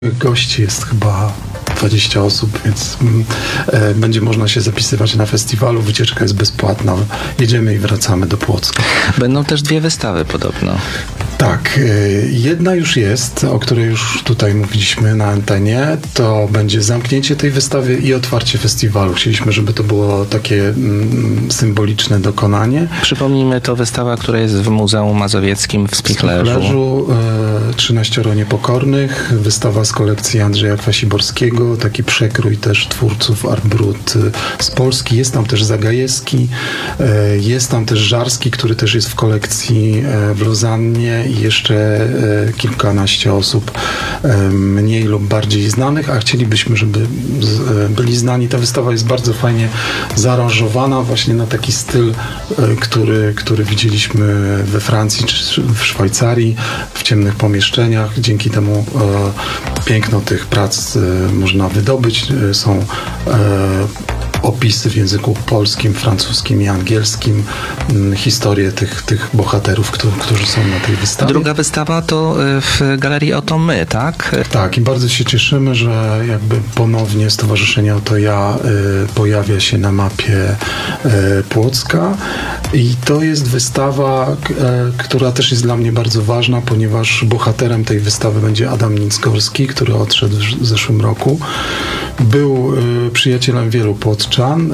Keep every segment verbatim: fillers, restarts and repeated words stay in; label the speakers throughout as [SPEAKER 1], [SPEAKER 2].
[SPEAKER 1] Gości jest chyba dwadzieścia osób, więc e, będzie można się zapisywać na festiwalu. Wycieczka jest bezpłatna. Jedziemy i wracamy do Płocka.
[SPEAKER 2] Będą też dwie wystawy podobno.
[SPEAKER 1] Tak, e, jedna już jest, o której już tutaj mówiliśmy na antenie. To będzie zamknięcie tej wystawy i otwarcie festiwalu. Chcieliśmy, żeby to było takie mm, symboliczne dokonanie.
[SPEAKER 2] Przypomnijmy, to wystawa, która jest w Muzeum Mazowieckim w Spichlerzu.
[SPEAKER 1] W Spichlerzu e, trzynaścioro Niepokornych. Wystawa z kolekcji Andrzeja Kwasiborskiego. Taki przekrój też twórców Art Brut z Polski. Jest tam też Zagajewski, jest tam też Żarski, który też jest w kolekcji w Lozannie i jeszcze kilkanaście osób mniej lub bardziej znanych, a chcielibyśmy, żeby byli znani. Ta wystawa jest bardzo fajnie zaaranżowana właśnie na taki styl, który, który widzieliśmy we Francji czy w Szwajcarii, w ciemnych pomieszczeniach. Dzięki temu piękno tych prac można wydobyć. Są e, opisy w języku polskim, francuskim i angielskim, m, historie tych, tych bohaterów, którzy, którzy są na tej wystawie.
[SPEAKER 2] Druga wystawa to w Galerii Oto My, tak?
[SPEAKER 1] Tak, i bardzo się cieszymy, że jakby ponownie Stowarzyszenie Oto Ja y, pojawia się na mapie y, Płocka i to jest wystawa, y, która też jest dla mnie bardzo ważna, ponieważ bohaterem tej wystawy będzie Adam Nicgorski, który odszedł w zeszłym roku. Był y, przyjacielem wielu Płoczczan y,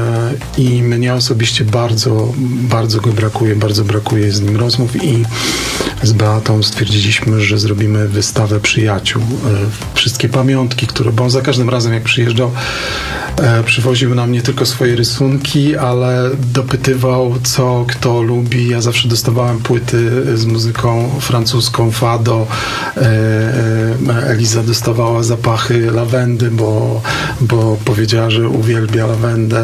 [SPEAKER 1] i mnie osobiście bardzo, bardzo go brakuje, bardzo brakuje z nim rozmów i z Beatą stwierdziliśmy, że zrobimy wystawę przyjaciół. Y, wszystkie pamiątki, które, bo on za każdym razem jak przyjeżdżał, y, przywoził nam nie tylko swoje rysunki, ale dopytywał, co kto lubi. Ja zawsze dostawałem płyty z muzyką francuską, fado. Y, y, Eliza dostawała zapachy lawendy, bo bo powiedziała, że uwielbia lawendę.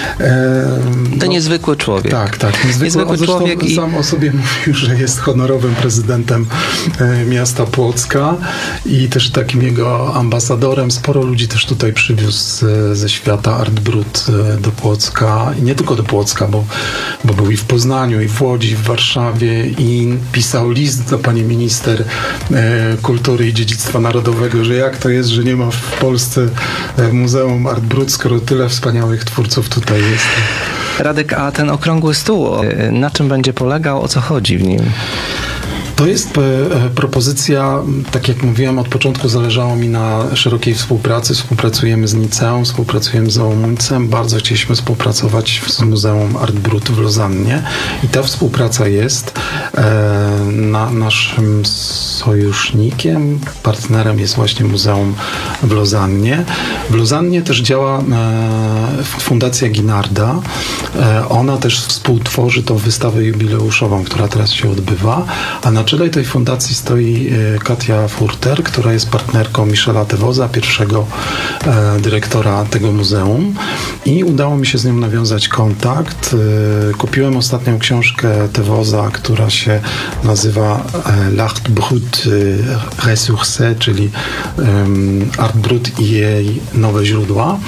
[SPEAKER 1] E,
[SPEAKER 2] to
[SPEAKER 1] no,
[SPEAKER 2] niezwykły człowiek.
[SPEAKER 1] Tak, tak. Niezwykły,
[SPEAKER 2] niezwykły człowiek i
[SPEAKER 1] sam o sobie mówił, że jest honorowym prezydentem e, miasta Płocka i też takim jego ambasadorem. Sporo ludzi też tutaj przywiózł e, ze świata Art Brut e, do Płocka. I nie tylko do Płocka, bo, bo był i w Poznaniu, i w Łodzi, i w Warszawie i pisał list do pani minister e, kultury i dziedzictwa narodowego, że jak to jest, że nie ma w Polsce e, Muzeum Art Brut, skoro tyle wspaniałych twórców tutaj jest.
[SPEAKER 2] Radek, a ten okrągły stół, na czym będzie polegał, o co chodzi w nim?
[SPEAKER 1] To jest e, propozycja, tak jak mówiłem, od początku zależało mi na szerokiej współpracy. Współpracujemy z Niceum, współpracujemy z Oumuńcem. Bardzo chcieliśmy współpracować z Muzeum Art Brut w Lozannie i ta współpraca jest. E, na, naszym sojusznikiem, partnerem jest właśnie Muzeum w Lozannie. W Lozannie też działa e, Fundacja Ginarda. E, ona też współtworzy tą wystawę jubileuszową, która teraz się odbywa, a na czele tej fundacji stoi Katia Furter, która jest partnerką Michela Tewoza, pierwszego e, dyrektora tego muzeum i udało mi się z nią nawiązać kontakt. E, kupiłem ostatnią książkę Tewoza, która się nazywa e, L'Art Brut Ressource, czyli e, Art Brut i jej nowe źródła.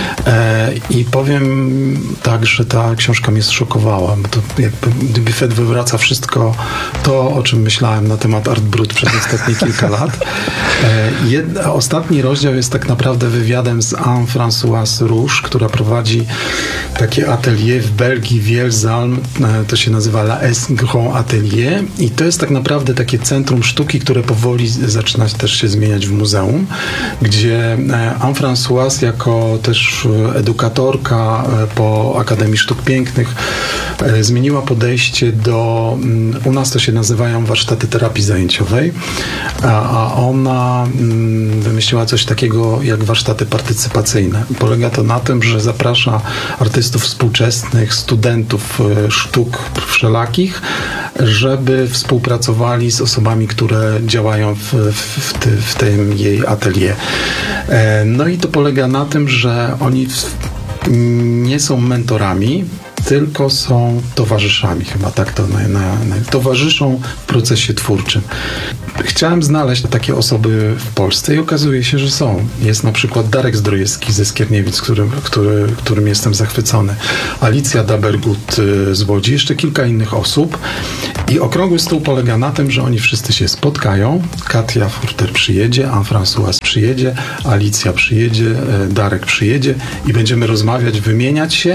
[SPEAKER 1] E, I powiem tak, że ta książka mnie zszokowała, bo to jakby Dubuffet wywraca wszystko to, o czym myślałem na temat Art Brut przez ostatnie kilka lat. Jed, ostatni rozdział jest tak naprawdę wywiadem z Anne-Françoise Rouge, która prowadzi takie atelier w Belgii, w Wielzalm. To się nazywa La S Grand Atelier i to jest tak naprawdę takie centrum sztuki, które powoli zaczyna też się zmieniać w muzeum, gdzie Anne-Françoise jako też edukatorka po Akademii Sztuk Pięknych zmieniła podejście do, u nas to się nazywają warsztaty terapii zajęciowej, a ona wymyśliła coś takiego jak warsztaty partycypacyjne. Polega to na tym, że zaprasza artystów współczesnych, studentów sztuk wszelakich, żeby współpracowali z osobami, które działają w, w, ty, w tym jej atelier. No i to polega na tym, że oni w, nie są mentorami, tylko są towarzyszami, chyba tak to na, na, na, towarzyszą w procesie twórczym. Chciałem znaleźć takie osoby w Polsce i okazuje się, że są. Jest na przykład Darek Zdrojewski ze Skierniewic, którym, który, którym jestem zachwycony. Alicja Dabergut z Łodzi, jeszcze kilka innych osób. I okrągły stół polega na tym, że oni wszyscy się spotkają. Katia Furter przyjedzie, Anne-Françoise przyjedzie, Alicja przyjedzie, Darek przyjedzie i będziemy rozmawiać, wymieniać się,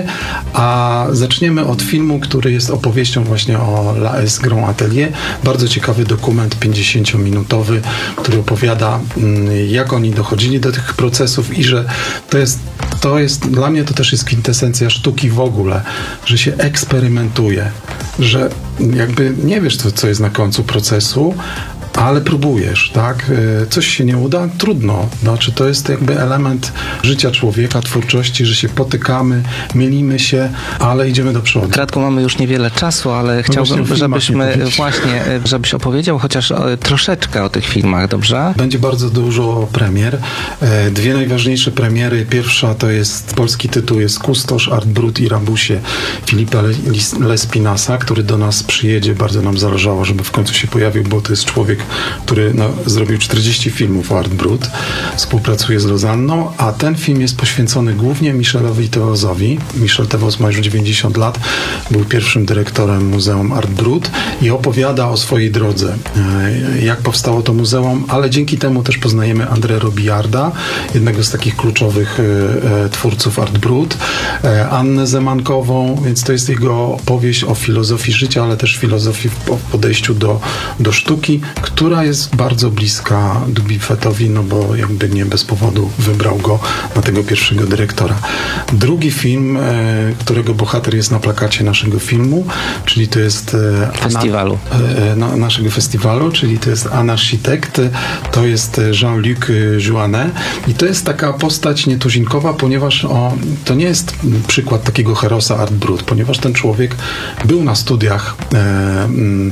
[SPEAKER 1] a zaczniemy od filmu, który jest opowieścią właśnie o La S Grand Atelier. Bardzo ciekawy dokument pięćdziesięciominutowy, który opowiada, jak oni dochodzili do tych procesów i że to jest, to jest dla mnie to też jest kwintesencja sztuki w ogóle, że się eksperymentuje, że jakby nie wiesz, co, co jest na końcu procesu, ale próbujesz, tak? Coś się nie uda? Trudno. Znaczy, to jest jakby element życia człowieka, twórczości, że się potykamy, mylimy się, ale idziemy do przodu.
[SPEAKER 2] Radku, mamy już niewiele czasu, ale chciałbym,
[SPEAKER 1] właśnie
[SPEAKER 2] żebyśmy właśnie, żebyś opowiedział chociaż o, troszeczkę o tych filmach, dobrze?
[SPEAKER 1] Będzie bardzo dużo premier. Dwie najważniejsze premiery. Pierwsza to jest, polski tytuł jest Kustosz, Art Brut i Rabusie Filipa Lespinasa, który do nas przyjedzie. Bardzo nam zależało, żeby w końcu się pojawił, bo to jest człowiek, który no, zrobił czterdzieści filmów o Art Brut, współpracuje z Lozanną, a ten film jest poświęcony głównie Michelowi Tewozowi. Michel Tewos ma już dziewięćdziesiąt lat, był pierwszym dyrektorem Muzeum Art Brut i opowiada o swojej drodze, jak powstało to muzeum, ale dzięki temu też poznajemy André Robillarda, jednego z takich kluczowych twórców Art Brut, Annę Zemankową, więc to jest jego opowieść o filozofii życia, ale też filozofii w podejściu do, do sztuki, która jest bardzo bliska Dubifetowi, no bo jakby nie bez powodu wybrał go na tego pierwszego dyrektora. Drugi film, e, którego bohater jest na plakacie naszego filmu, czyli to jest e,
[SPEAKER 2] Festiwalu.
[SPEAKER 1] E, na, naszego festiwalu, czyli to jest Anarchitekt, to jest Jean-Luc Jouanet i to jest taka postać nietuzinkowa, ponieważ o, to nie jest przykład takiego herosa Art Brut, ponieważ ten człowiek był na studiach e, m,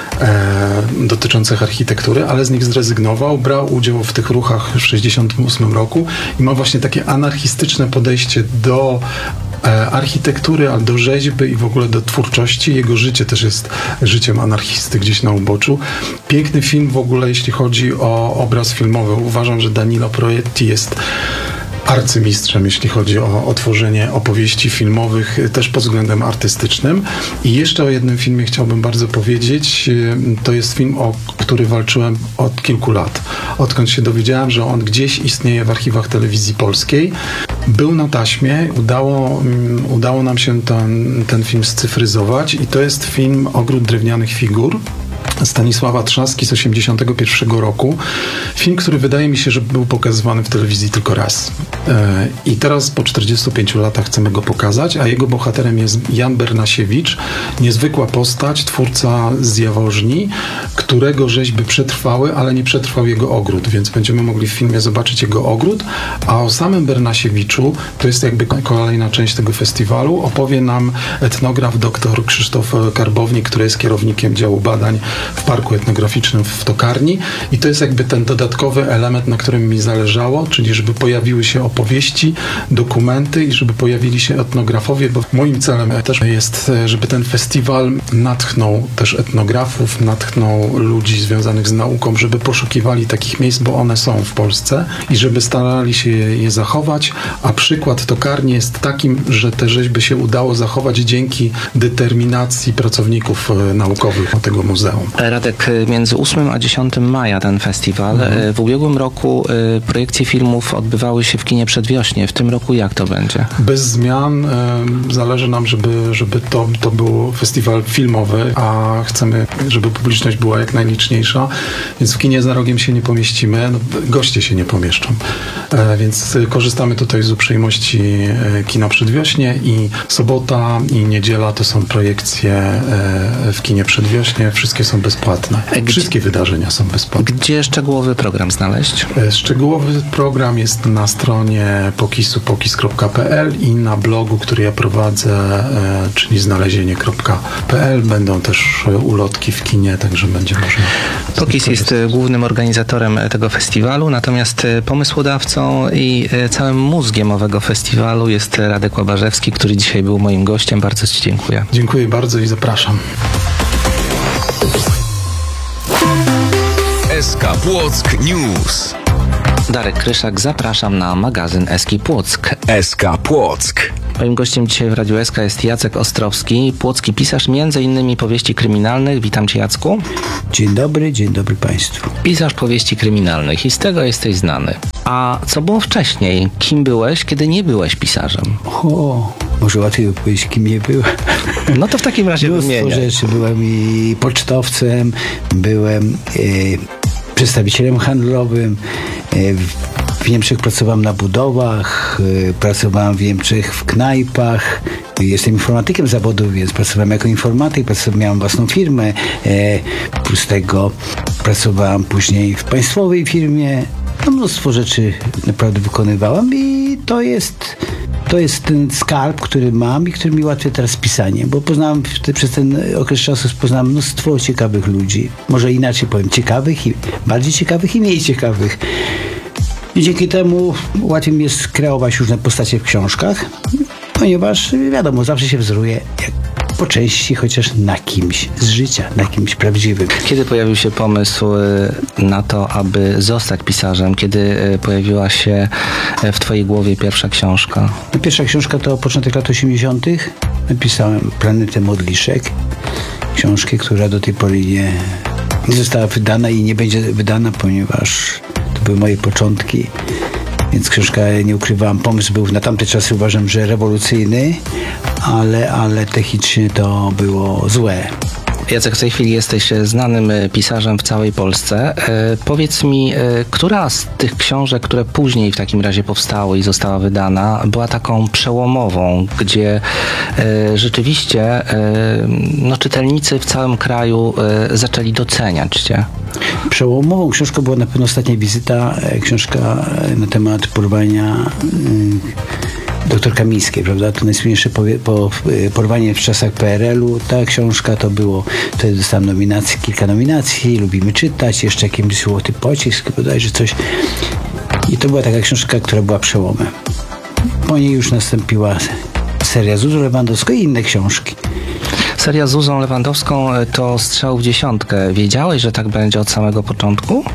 [SPEAKER 1] E, dotyczących architektury, ale z nich zrezygnował, brał udział w tych ruchach w tysiąc dziewięćset sześćdziesiątym ósmym roku i ma właśnie takie anarchistyczne podejście do e, architektury, ale do rzeźby i w ogóle do twórczości. Jego życie też jest życiem anarchisty gdzieś na uboczu. Piękny film w ogóle, jeśli chodzi o obraz filmowy. Uważam, że Danilo Proietti jest arcymistrzem, jeśli chodzi o, o tworzenie opowieści filmowych, też pod względem artystycznym. I jeszcze o jednym filmie chciałbym bardzo powiedzieć. To jest film, o który walczyłem od kilku lat. Odkąd się dowiedziałem, że on gdzieś istnieje w archiwach telewizji polskiej. Był na taśmie, udało, udało nam się ten, ten film scyfryzować i to jest film Ogród drewnianych figur Stanisława Trzaski z osiemdziesiątego pierwszego roku. Film, który wydaje mi się, że był pokazywany w telewizji tylko raz. I teraz po czterdziestu pięciu latach chcemy go pokazać, a jego bohaterem jest Jan Bernasiewicz, niezwykła postać, twórca z Jaworzni, którego rzeźby przetrwały, ale nie przetrwał jego ogród, więc będziemy mogli w filmie zobaczyć jego ogród, a o samym Bernasiewiczu, to jest jakby kolejna część tego festiwalu, opowie nam etnograf dr Krzysztof Karbownik, który jest kierownikiem działu badań w Parku Etnograficznym w Tokarni i to jest jakby ten dodatkowy element, na którym mi zależało, czyli żeby pojawiły się opowieści, dokumenty i żeby pojawili się etnografowie, bo moim celem też jest, żeby ten festiwal natchnął też etnografów, natchnął ludzi związanych z nauką, żeby poszukiwali takich miejsc, bo one są w Polsce i żeby starali się je zachować, a przykład Tokarni jest takim, że te rzeźby się udało zachować dzięki determinacji pracowników naukowych tego muzeum.
[SPEAKER 2] Radek, między ósmym a dziesiątym maja ten festiwal. Mhm. W ubiegłym roku projekcje filmów odbywały się w kinie Przedwiośnie. W tym roku jak to będzie?
[SPEAKER 1] Bez zmian. Zależy nam, żeby, żeby to, to był festiwal filmowy, a chcemy, żeby publiczność była jak najliczniejsza, więc w kinie za rogiem się nie pomieścimy. No, goście się nie pomieszczą. Więc korzystamy tutaj z uprzejmości kina Przedwiośnie i sobota i niedziela to są projekcje w kinie Przedwiośnie. Wszystkie są bezpłatne.
[SPEAKER 2] Gdzie,
[SPEAKER 1] Wszystkie wydarzenia są bezpłatne.
[SPEAKER 2] Gdzie szczegółowy program znaleźć?
[SPEAKER 1] Szczegółowy program jest na stronie pokisu pokis kropka p l i na blogu, który ja prowadzę, czyli znalezienie kropka p l. Będą też ulotki w kinie, także będzie można...
[SPEAKER 2] Pokis jest głównym organizatorem tego festiwalu, natomiast pomysłodawcą i całym mózgiem owego festiwalu jest Radek Łabarzewski, który dzisiaj był moim gościem. Bardzo Ci dziękuję.
[SPEAKER 1] Dziękuję bardzo i zapraszam.
[SPEAKER 3] S K Płock News.
[SPEAKER 2] Darek Kryszak, zapraszam na magazyn S K Płock.
[SPEAKER 3] S K Płock.
[SPEAKER 2] Moim gościem dzisiaj w Radiu S K jest Jacek Ostrowski, płocki pisarz między innymi powieści kryminalnych. Witam Cię, Jacku.
[SPEAKER 4] Dzień dobry, dzień dobry Państwu.
[SPEAKER 2] Pisarz powieści kryminalnych i z tego jesteś znany. A co było wcześniej? Kim byłeś, kiedy nie byłeś pisarzem?
[SPEAKER 4] O, może łatwiej powiedzieć, kim nie byłem.
[SPEAKER 2] No to w takim razie
[SPEAKER 4] Mnóstwo
[SPEAKER 2] wymieniaj.
[SPEAKER 4] rzeczy. Byłem i pocztowcem, byłem e, przedstawicielem handlowym, e, w Niemczech pracowałem na budowach, e, pracowałem w Niemczech w knajpach. Jestem informatykiem zawodu, więc pracowałem jako informatyk, pracowałem, miałem własną firmę. E, plus tego pracowałem później w państwowej firmie. No, mnóstwo rzeczy naprawdę wykonywałem i to jest, to jest ten skarb, który mam i który mi ułatwia teraz pisanie, bo poznałem przez ten okres czasu poznałem mnóstwo ciekawych ludzi. Może inaczej powiem, ciekawych i bardziej ciekawych i mniej ciekawych. I dzięki temu łatwiej mi jest kreować różne postacie w książkach, ponieważ wiadomo, zawsze się wzoruje jak po części chociaż na kimś z życia, na kimś prawdziwym.
[SPEAKER 2] Kiedy pojawił się pomysł y, na to, aby zostać pisarzem? Kiedy y, pojawiła się y, w Twojej głowie pierwsza książka?
[SPEAKER 4] Pierwsza książka to początek lat osiemdziesiątych. Napisałem Planetę Modliszek. Książkę, która do tej pory nie, nie została wydana i nie będzie wydana, ponieważ to były moje początki. Więc książka, nie ukrywam, pomysł był na tamte czasy, uważam, że rewolucyjny, ale, ale technicznie to było złe.
[SPEAKER 2] Jacek, w tej chwili jesteś znanym pisarzem w całej Polsce. E, powiedz mi, e, która z tych książek, które później w takim razie powstały i została wydana, była taką przełomową, gdzie e, rzeczywiście e, no, czytelnicy w całym kraju e, zaczęli doceniać Cię?
[SPEAKER 4] Przełomową książką była na pewno Ostatnia wizyta, książka na temat porwania doktor Kamińskiej, prawda? To najsłynniejsze powie, po, porwanie w czasach P R L-u. Ta książka to było, wtedy dostałem nominacji, kilka nominacji, lubimy czytać, jeszcze jakimś złoty pocisk, bodajże coś. I to była taka książka, która była przełomem. Po niej już nastąpiła seria Zuzą Lewandowską i inne książki.
[SPEAKER 2] Seria z Zuzą Lewandowską to strzał w dziesiątkę. Wiedziałeś, że tak będzie od samego początku?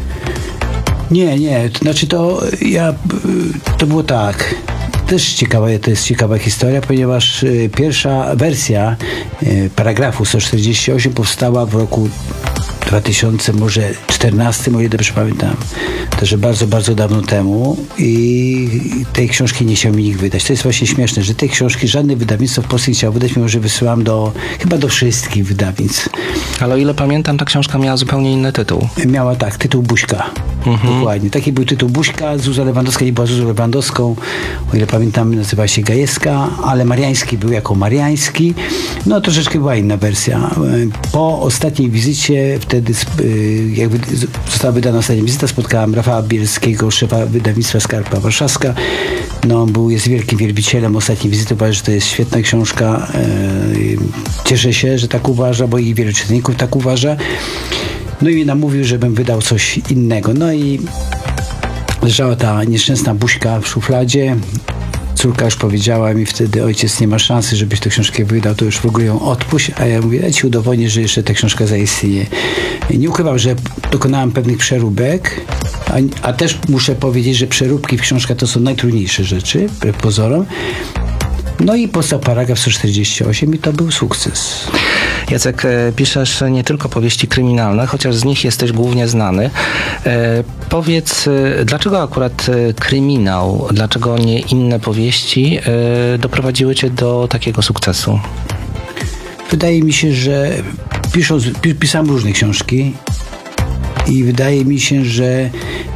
[SPEAKER 4] Nie, nie. To znaczy to ja, to było tak. Też ciekawa, to jest ciekawa historia, ponieważ y, pierwsza wersja y, paragrafu sto czterdzieści osiem powstała w roku dwa tysiące może czternastym, o ile dobrze pamiętam. Także bardzo, bardzo dawno temu i tej książki nie chciał mi nikt wydać. To jest właśnie śmieszne, że tej książki żadne wydawnictwo w Polsce nie chciało wydać, mimo że wysyłam do, chyba do wszystkich wydawnictw.
[SPEAKER 2] Ale o ile pamiętam, ta książka miała zupełnie inny tytuł.
[SPEAKER 4] Miała tak, tytuł Buźka. Mhm. Dokładnie. Taki był tytuł Buźka. Zuza Lewandowska nie była Zuzą Lewandowską. O ile pamiętam, nazywała się Gajewska, ale Mariański był jako Mariański. No troszeczkę była inna wersja. Po ostatniej wizycie, wtedy jakby została wydana ostatnia wizyta, spotkałem Rafała Bielskiego, szefa wydawnictwa Skarpa Warszawska. No, on był, jest wielkim wielbicielem ostatniej wizyty. Uważam, że to jest świetna książka. Cieszę się, że tak uważa, bo i wielu czytelników tak uważa. No i namówił, żebym wydał coś innego. No i leżała ta nieszczęsna Buźka w szufladzie. Córka już powiedziała mi wtedy, ojciec, nie ma szansy, żebyś tę książkę wydał, to już w ogóle ją odpuść, a ja mówię, ja ci udowodnię, że jeszcze ta książka zaistnieje. Nie ukrywam, że dokonałem pewnych przeróbek, a, a też muszę powiedzieć, że przeróbki w książkach to są najtrudniejsze rzeczy, wbrew pozorom. No i powstał paragraf sto czterdzieści osiem i to był sukces.
[SPEAKER 2] Jacek, piszesz nie tylko powieści kryminalne, chociaż z nich jesteś głównie znany. E, powiedz, dlaczego akurat kryminał, dlaczego nie inne powieści e, doprowadziły cię do takiego sukcesu?
[SPEAKER 4] Wydaje mi się, że pisząc, pisałem różne książki i wydaje mi się, że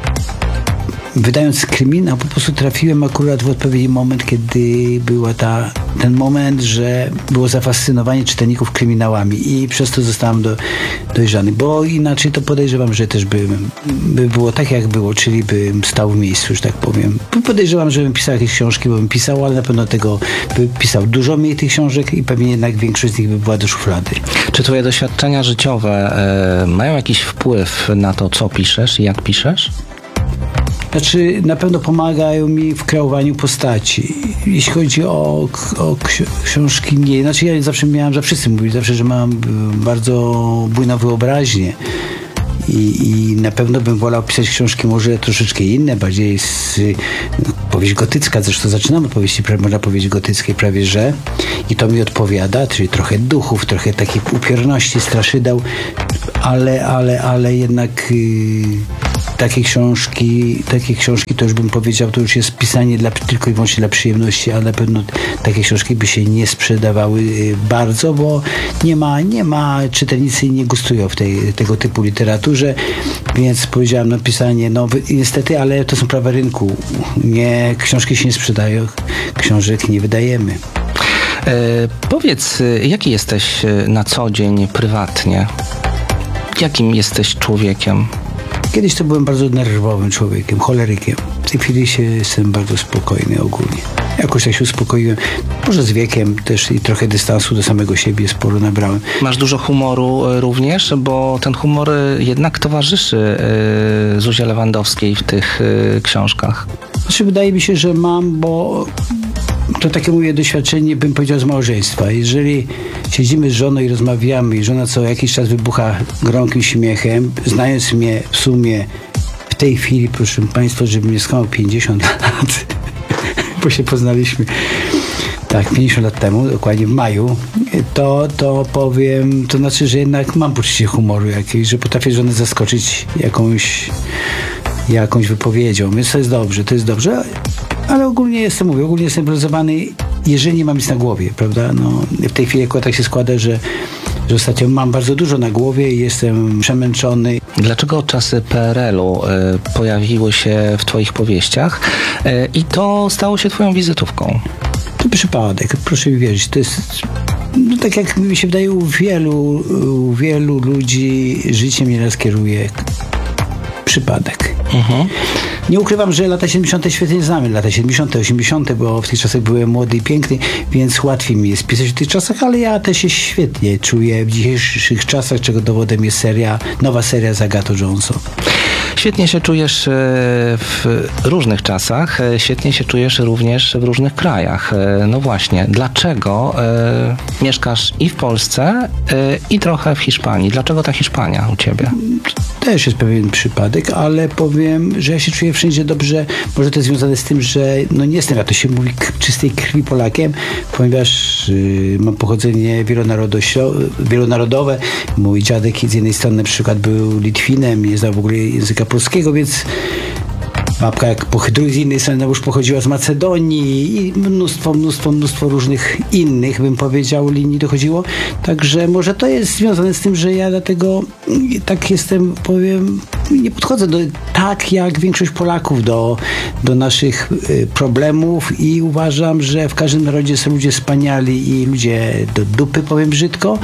[SPEAKER 4] wydając kryminał, po prostu trafiłem akurat w odpowiedni moment, kiedy była ta, ten moment, że było zafascynowanie czytelników kryminałami i przez to zostałem do, dojrzany, bo inaczej to podejrzewam, że też by, by było tak, jak było, czyli bym stał w miejscu, że tak powiem. Podejrzewam, że bym pisał jakieś książki, bo bym pisał, ale na pewno tego by pisał dużo mniej tych książek i pewnie jednak większość z nich by była do szuflady.
[SPEAKER 2] Czy twoje doświadczenia życiowe e, mają jakiś wpływ na to, co piszesz i jak piszesz?
[SPEAKER 4] Znaczy, na pewno pomagają mi w kreowaniu postaci. Jeśli chodzi o, o książki, nie. Znaczy, ja zawsze miałem, że wszyscy mówili zawsze, że mam bardzo bujną wyobraźnię. i, i na pewno bym wolał pisać książki może troszeczkę inne, bardziej z, no, powieść gotycka, zresztą zaczynamy od powieści, można powiedzieć gotyckiej prawie, że i to mi odpowiada, czyli trochę duchów, trochę takiej upiorności, straszydeł, ale, ale, ale jednak yy, takie książki, takie książki to już bym powiedział, to już jest pisanie dla, tylko i wyłącznie dla przyjemności, a na pewno takie książki by się nie sprzedawały yy, bardzo, bo nie ma, nie ma, czytelnicy nie gustują w tej, tego typu literaturze, więc powiedziałem, no pisanie, no niestety, ale to są prawa rynku. Nie, książki się nie sprzedają, książek nie wydajemy.
[SPEAKER 2] E, powiedz, jaki jesteś na co dzień prywatnie? Jakim jesteś człowiekiem?
[SPEAKER 4] Kiedyś to byłem bardzo nerwowym człowiekiem, cholerykiem. W tej chwili się jestem bardzo spokojny ogólnie. Jakoś tak się uspokoiłem. Może z wiekiem też i trochę dystansu do samego siebie sporo nabrałem.
[SPEAKER 2] Masz dużo humoru również, bo ten humor jednak towarzyszy yy, Zuzie Lewandowskiej w tych yy, książkach.
[SPEAKER 4] Znaczy, wydaje mi się, że mam, bo to takie moje doświadczenie, bym powiedział, z małżeństwa. Jeżeli siedzimy z żoną i rozmawiamy i żona co jakiś czas wybucha gromkim śmiechem, znając mnie w sumie w tej chwili, proszę Państwa, żebym nie skłamał, pięćdziesiąt lat, bo się poznaliśmy tak, pięćdziesiąt lat temu, dokładnie w maju, to, to powiem, to znaczy, że jednak mam poczucie humoru jakieś, że potrafię żonę zaskoczyć jakąś, jakąś wypowiedzią, więc to jest dobrze, to jest dobrze. Ale ogólnie jestem, mówię, ogólnie jestem wyluzowany, jeżeli nie mam nic na głowie, prawda? No, w tej chwili akurat tak się składa, że, że ostatnio mam bardzo dużo na głowie i jestem przemęczony.
[SPEAKER 2] Dlaczego czasy P R L-u y, pojawiły się w twoich powieściach y, i to stało się twoją wizytówką?
[SPEAKER 4] To przypadek, proszę mi wierzyć, to jest... No, tak jak mi się wydaje, u wielu, u wielu ludzi życiem nieraz kieruje przypadek.
[SPEAKER 2] Mhm.
[SPEAKER 4] Nie ukrywam, że lata siedemdziesiąte świetnie znamy, lata siedemdziesiąte, osiemdziesiąte, bo w tych czasach byłem młody i piękny, więc łatwiej mi jest pisać w tych czasach, ale ja też się świetnie czuję w dzisiejszych czasach, czego dowodem jest seria, nowa seria z Agatą Johnson.
[SPEAKER 2] Świetnie się czujesz e, w różnych czasach, e, świetnie się czujesz również w różnych krajach. E, No właśnie, dlaczego e, mieszkasz i w Polsce, e, i trochę w Hiszpanii? Dlaczego ta Hiszpania u ciebie?
[SPEAKER 4] Też jest pewien przypadek, ale powiem, że ja się czuję wszędzie dobrze. Może to jest związane z tym, że no nie jestem, ja to się mówi, k- czystej krwi Polakiem, ponieważ y, mam pochodzenie wielonarodowe. Mój dziadek z jednej strony na przykład był Litwinem, nie znał w ogóle języka polskiego, więc babka jak poch- z innej strony już pochodziła z Macedonii i mnóstwo, mnóstwo, mnóstwo różnych innych, bym powiedział, linii dochodziło. Także może to jest związane z tym, że ja dlatego tak jestem, powiem, nie podchodzę do, tak jak większość Polaków do, do naszych y, problemów i uważam, że w każdym narodzie są ludzie wspaniali i ludzie do dupy, powiem brzydko.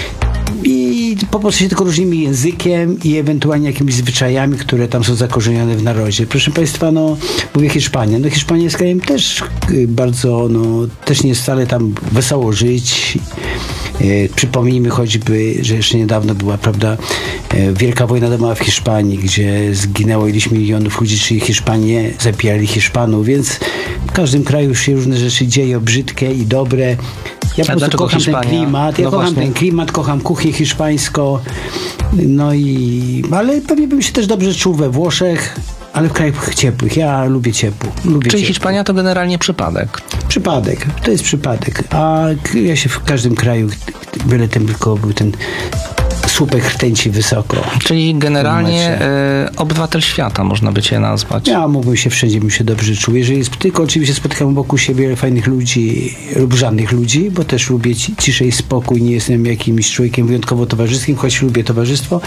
[SPEAKER 4] I po prostu się tylko różnimy językiem i ewentualnie jakimiś zwyczajami, które tam są zakorzenione w narodzie. Proszę Państwa, no mówię Hiszpania. No Hiszpania jest krajem też y, bardzo, no też nie jest wcale tam wesoło żyć. Y, przypomnijmy choćby, że jeszcze niedawno była, prawda, y, Wielka Wojna Domowa w Hiszpanii, gdzie zginęło ileś milionów ludzi, czyli Hiszpanie zabijali Hiszpanów, więc w każdym kraju się różne rzeczy dzieją, brzydkie i dobre. Ja po prostu kocham
[SPEAKER 2] Hiszpania?
[SPEAKER 4] ten klimat, ja
[SPEAKER 2] No
[SPEAKER 4] kocham
[SPEAKER 2] właśnie.
[SPEAKER 4] ten klimat, kocham kuchnię hiszpańską, no i, ale pewnie bym się też dobrze czuł we Włoszech, ale w krajach ciepłych, ja lubię ciepło. Lubię
[SPEAKER 2] Czyli
[SPEAKER 4] ciepło.
[SPEAKER 2] Hiszpania to generalnie przypadek.
[SPEAKER 4] Przypadek, to jest przypadek, a ja się w każdym kraju, byle tylko był ten słupek rtęci wysoko.
[SPEAKER 2] Czyli generalnie e, obywatel świata, można by cię nazwać.
[SPEAKER 4] Ja mógłbym się wszędzie, bym się dobrze czuł. Jeżeli jest, tylko oczywiście spotykam wokół siebie fajnych ludzi lub żadnych ludzi, bo też lubię ci- ciszę i spokój, nie jestem jakimś człowiekiem wyjątkowo towarzyskim, choć lubię towarzystwo,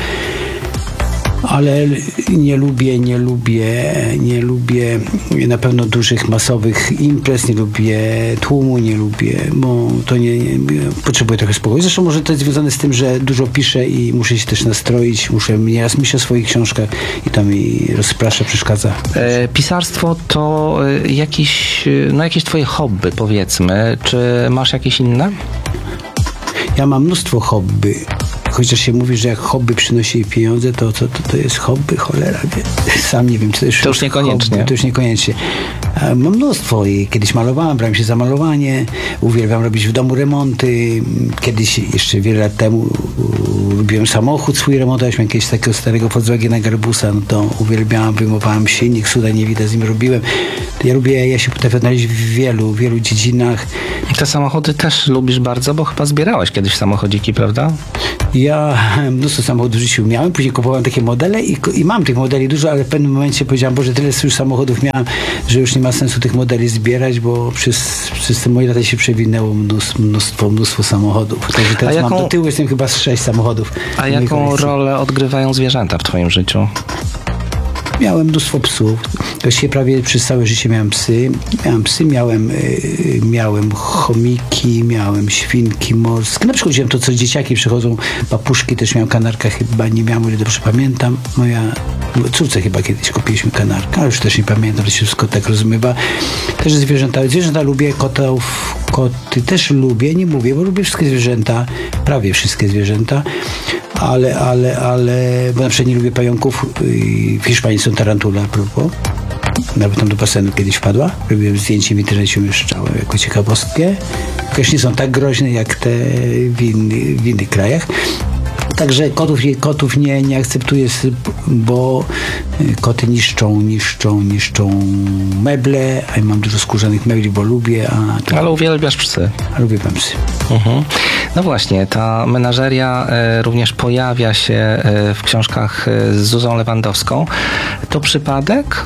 [SPEAKER 4] ale nie lubię, nie lubię, nie lubię na pewno dużych, masowych imprez, nie lubię tłumu, nie lubię, bo to nie, nie potrzebuję trochę spokoju. Zresztą może to jest związane z tym, że dużo piszę i muszę się też nastroić, muszę, nieraz myślę o swoich książkach i to mi rozprasza, przeszkadza.
[SPEAKER 2] E, pisarstwo to e, jakiś, e, no jakieś twoje hobby, powiedzmy. Czy masz jakieś inne?
[SPEAKER 4] Ja mam mnóstwo hobby. Chociaż się mówi, że jak hobby przynosi pieniądze, to to, to, to jest hobby, cholera, wie. Sam nie wiem, czy to już,
[SPEAKER 2] To już niekoniecznie.
[SPEAKER 4] Hobby, to już niekoniecznie. A mam mnóstwo i kiedyś malowałem, brałem się za malowanie, uwielbiam robić w domu remonty. Kiedyś, jeszcze wiele lat temu u, lubiłem samochód swój remontować, miałem jakiegoś takiego starego Volkswagena Garbusa, no to uwielbiałem, wyjmowałem silnik, cuda nie widać, z nim robiłem. Ja lubię, ja się potrafię odnaleźć w wielu, wielu dziedzinach.
[SPEAKER 2] Te samochody też lubisz bardzo, bo chyba zbierałeś kiedyś samochodziki, prawda?
[SPEAKER 4] Ja mnóstwo samochodów w życiu miałem, później kupowałem takie modele i, i mam tych modeli dużo, ale w pewnym momencie powiedziałem, Boże, tyle już samochodów miałem, że już nie ma sensu tych modeli zbierać, bo przez, przez te moje lata się przewinęło mnóstwo, mnóstwo, mnóstwo samochodów. Także teraz
[SPEAKER 2] jaką,
[SPEAKER 4] mam do tyłu, jestem chyba z sześć samochodów.
[SPEAKER 2] A jaką rolę odgrywają zwierzęta w twoim życiu?
[SPEAKER 4] Miałem mnóstwo psów. Właściwie prawie przez całe życie miałem psy. Miałem psy, miałem, yy, miałem chomiki, miałem świnki morskie. Na przykład wziąłem to, co dzieciaki przychodzą, papuszki, też miałem kanarka, chyba nie miałem, o ile dobrze pamiętam. Moja córce chyba kiedyś kupiliśmy kanarka, ale już też nie pamiętam, to się wszystko tak rozmywa. Też zwierzęta. Zwierzęta lubię, kotów, koty też lubię, nie mówię, bo lubię wszystkie zwierzęta, prawie wszystkie zwierzęta. Ale, ale, ale, bo na przykład nie lubię pająków. W Hiszpanii są tarantule, a propos. Nawet tam do basenu kiedyś wpadła. Robiłem zdjęcie w internecie, umieszczałem jako ciekawostkę. Chociaż nie są tak groźne jak te w, inny, w innych krajach. Także kotów, kotów nie, nie akceptuję, bo koty niszczą, niszczą, niszczą meble, a ja mam dużo skórzanych mebli, bo lubię. A to,
[SPEAKER 2] Ale uwielbiasz psy.
[SPEAKER 4] A lubię wam psy.
[SPEAKER 2] Mhm. No właśnie, ta menażeria e, również pojawia się e, w książkach e, z Zuzą Lewandowską. To przypadek?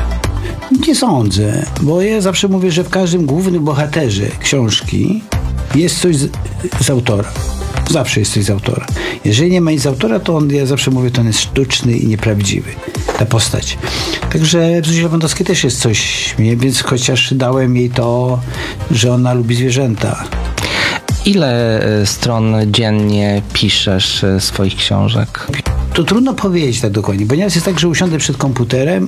[SPEAKER 4] Nie sądzę, bo ja zawsze mówię, że w każdym głównym bohaterze książki jest coś z, z autora. Zawsze jest coś z autora. Jeżeli nie ma nic z autora, to on, ja zawsze mówię, to on jest sztuczny i nieprawdziwy. Ta postać. Także w Zuzie Lewandowskiej też jest coś, więc chociaż dałem jej to, że ona lubi zwierzęta.
[SPEAKER 2] Ile e, stron dziennie piszesz e, swoich książek?
[SPEAKER 4] To trudno powiedzieć tak dokładnie, bo nieraz jest tak, że usiądę przed komputerem,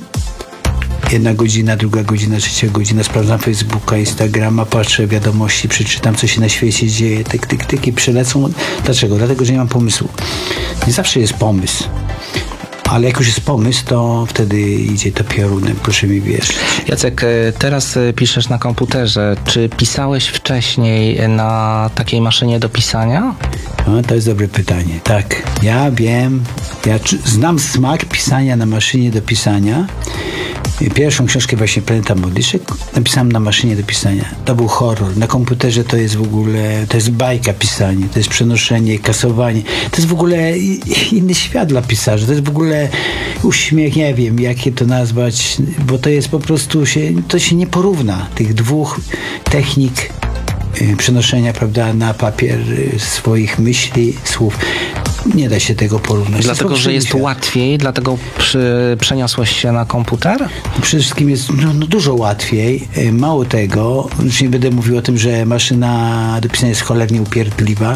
[SPEAKER 4] jedna godzina, druga godzina, trzecia godzina, sprawdzam Facebooka, Instagrama, patrzę wiadomości, przeczytam, co się na świecie dzieje, tyk, tyk, tyk i przelecą. Dlaczego? Dlatego, że nie mam pomysłu. Nie zawsze jest pomysł. Ale jak już jest pomysł, to wtedy idzie to piorunem, proszę mi wierzyć.
[SPEAKER 2] Jacek, e, teraz e, piszesz na komputerze. Czy pisałeś wcześniej na takiej maszynie do pisania?
[SPEAKER 4] No, to jest dobre pytanie. Tak, ja wiem, ja znam smak pisania na maszynie do pisania. Pierwszą książkę właśnie Planeta Modliszek napisałem na maszynie do pisania. To był horror. Na komputerze to jest w ogóle, to jest bajka pisanie, to jest przenoszenie, kasowanie. To jest w ogóle inny świat dla pisarzy. To jest w ogóle uśmiech, nie wiem, jakie to nazwać, bo to jest po prostu, się, to się nie porówna tych dwóch technik przenoszenia, prawda, na papier swoich myśli, słów. Nie da się tego porównać.
[SPEAKER 2] Dlatego, że jest
[SPEAKER 4] świat.
[SPEAKER 2] łatwiej, dlatego przy, przeniosłeś się na komputer?
[SPEAKER 4] Przede wszystkim jest no, no, dużo łatwiej. Mało tego, już nie będę mówił o tym, że maszyna do pisania jest cholernie upierdliwa.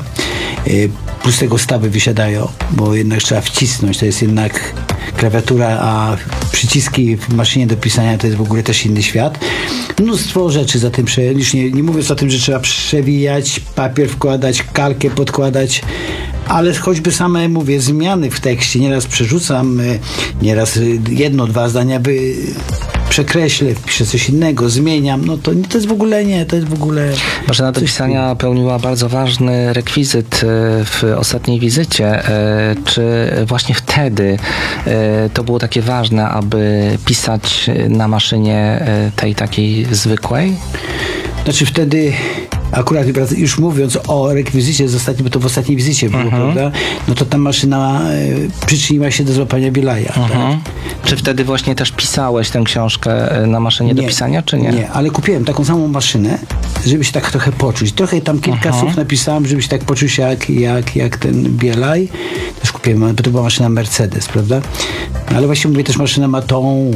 [SPEAKER 4] Plus tego stawy wysiadają, bo jednak trzeba wcisnąć. To jest jednak klawiatura, a przyciski w maszynie do pisania to jest w ogóle też inny świat. Mnóstwo rzeczy za tym, już nie, nie mówiąc o tym, że trzeba przewijać, papier wkładać, kalkę podkładać, ale choćby same, mówię, zmiany w tekście, nieraz przerzucam, nieraz jedno, dwa zdania by przekreślę, piszę coś innego, zmieniam, no to, to jest w ogóle nie, to jest w ogóle...
[SPEAKER 2] Maszyna do pisania pełniła bardzo ważny rekwizyt w ostatniej wizycie. Czy właśnie wtedy to było takie ważne, aby pisać na maszynie tej takiej zwykłej?
[SPEAKER 4] Znaczy wtedy... Akurat już mówiąc o rekwizycie z ostatniej, bo to w ostatniej wizycie było, uh-huh. prawda? No to ta maszyna y, przyczyniła się do złapania Bilaja.
[SPEAKER 2] Uh-huh.
[SPEAKER 4] Tak?
[SPEAKER 2] Czy wtedy właśnie też pisałeś tę książkę na maszynie
[SPEAKER 4] nie,
[SPEAKER 2] do pisania, czy nie?
[SPEAKER 4] Nie, ale kupiłem taką samą maszynę, żeby się tak trochę poczuć. Trochę tam kilka uh-huh. słów napisałem, żeby się tak poczuć jak, jak, jak ten Bielaj. Też kupiłem, bo to była maszyna Mercedes, prawda? Ale właśnie mówię, też maszyna ma tą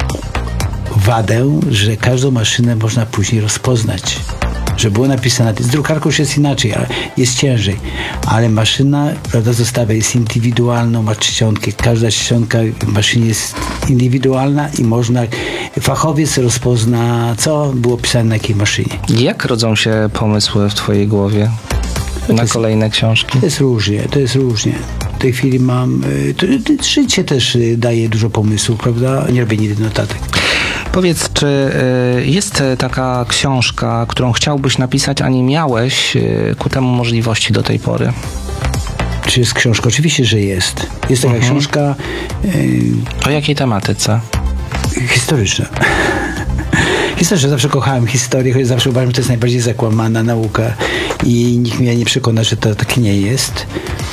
[SPEAKER 4] wadę, że każdą maszynę można później rozpoznać. Że było napisane, z drukarką już jest inaczej, ale jest ciężej. Ale maszyna, prawda, zostawia, jest indywidualną, ma czcionkę. Każda czcionka w maszynie jest indywidualna i można, fachowiec rozpozna, co było pisane na jakiej maszynie.
[SPEAKER 2] Jak rodzą się pomysły w twojej głowie?
[SPEAKER 4] To
[SPEAKER 2] na
[SPEAKER 4] jest,
[SPEAKER 2] kolejne książki?
[SPEAKER 4] to jest różnie, to jest różnie. W tej chwili mam, y, to, to życie też y, daje dużo pomysłów, prawda? Nie robię nigdy notatek.
[SPEAKER 2] Powiedz, czy y, jest y, taka książka, którą chciałbyś napisać, a nie miałeś y, ku temu możliwości do tej pory?
[SPEAKER 4] Czy jest książka? Oczywiście, że jest. Jest taka
[SPEAKER 2] Mhm.
[SPEAKER 4] książka y,
[SPEAKER 2] O jakiej tematyce?
[SPEAKER 4] historyczna. Historyczna. Zawsze kochałem historię, choć zawsze uważam, że to jest najbardziej zakłamana nauka i nikt mnie nie przekona, że to tak nie jest.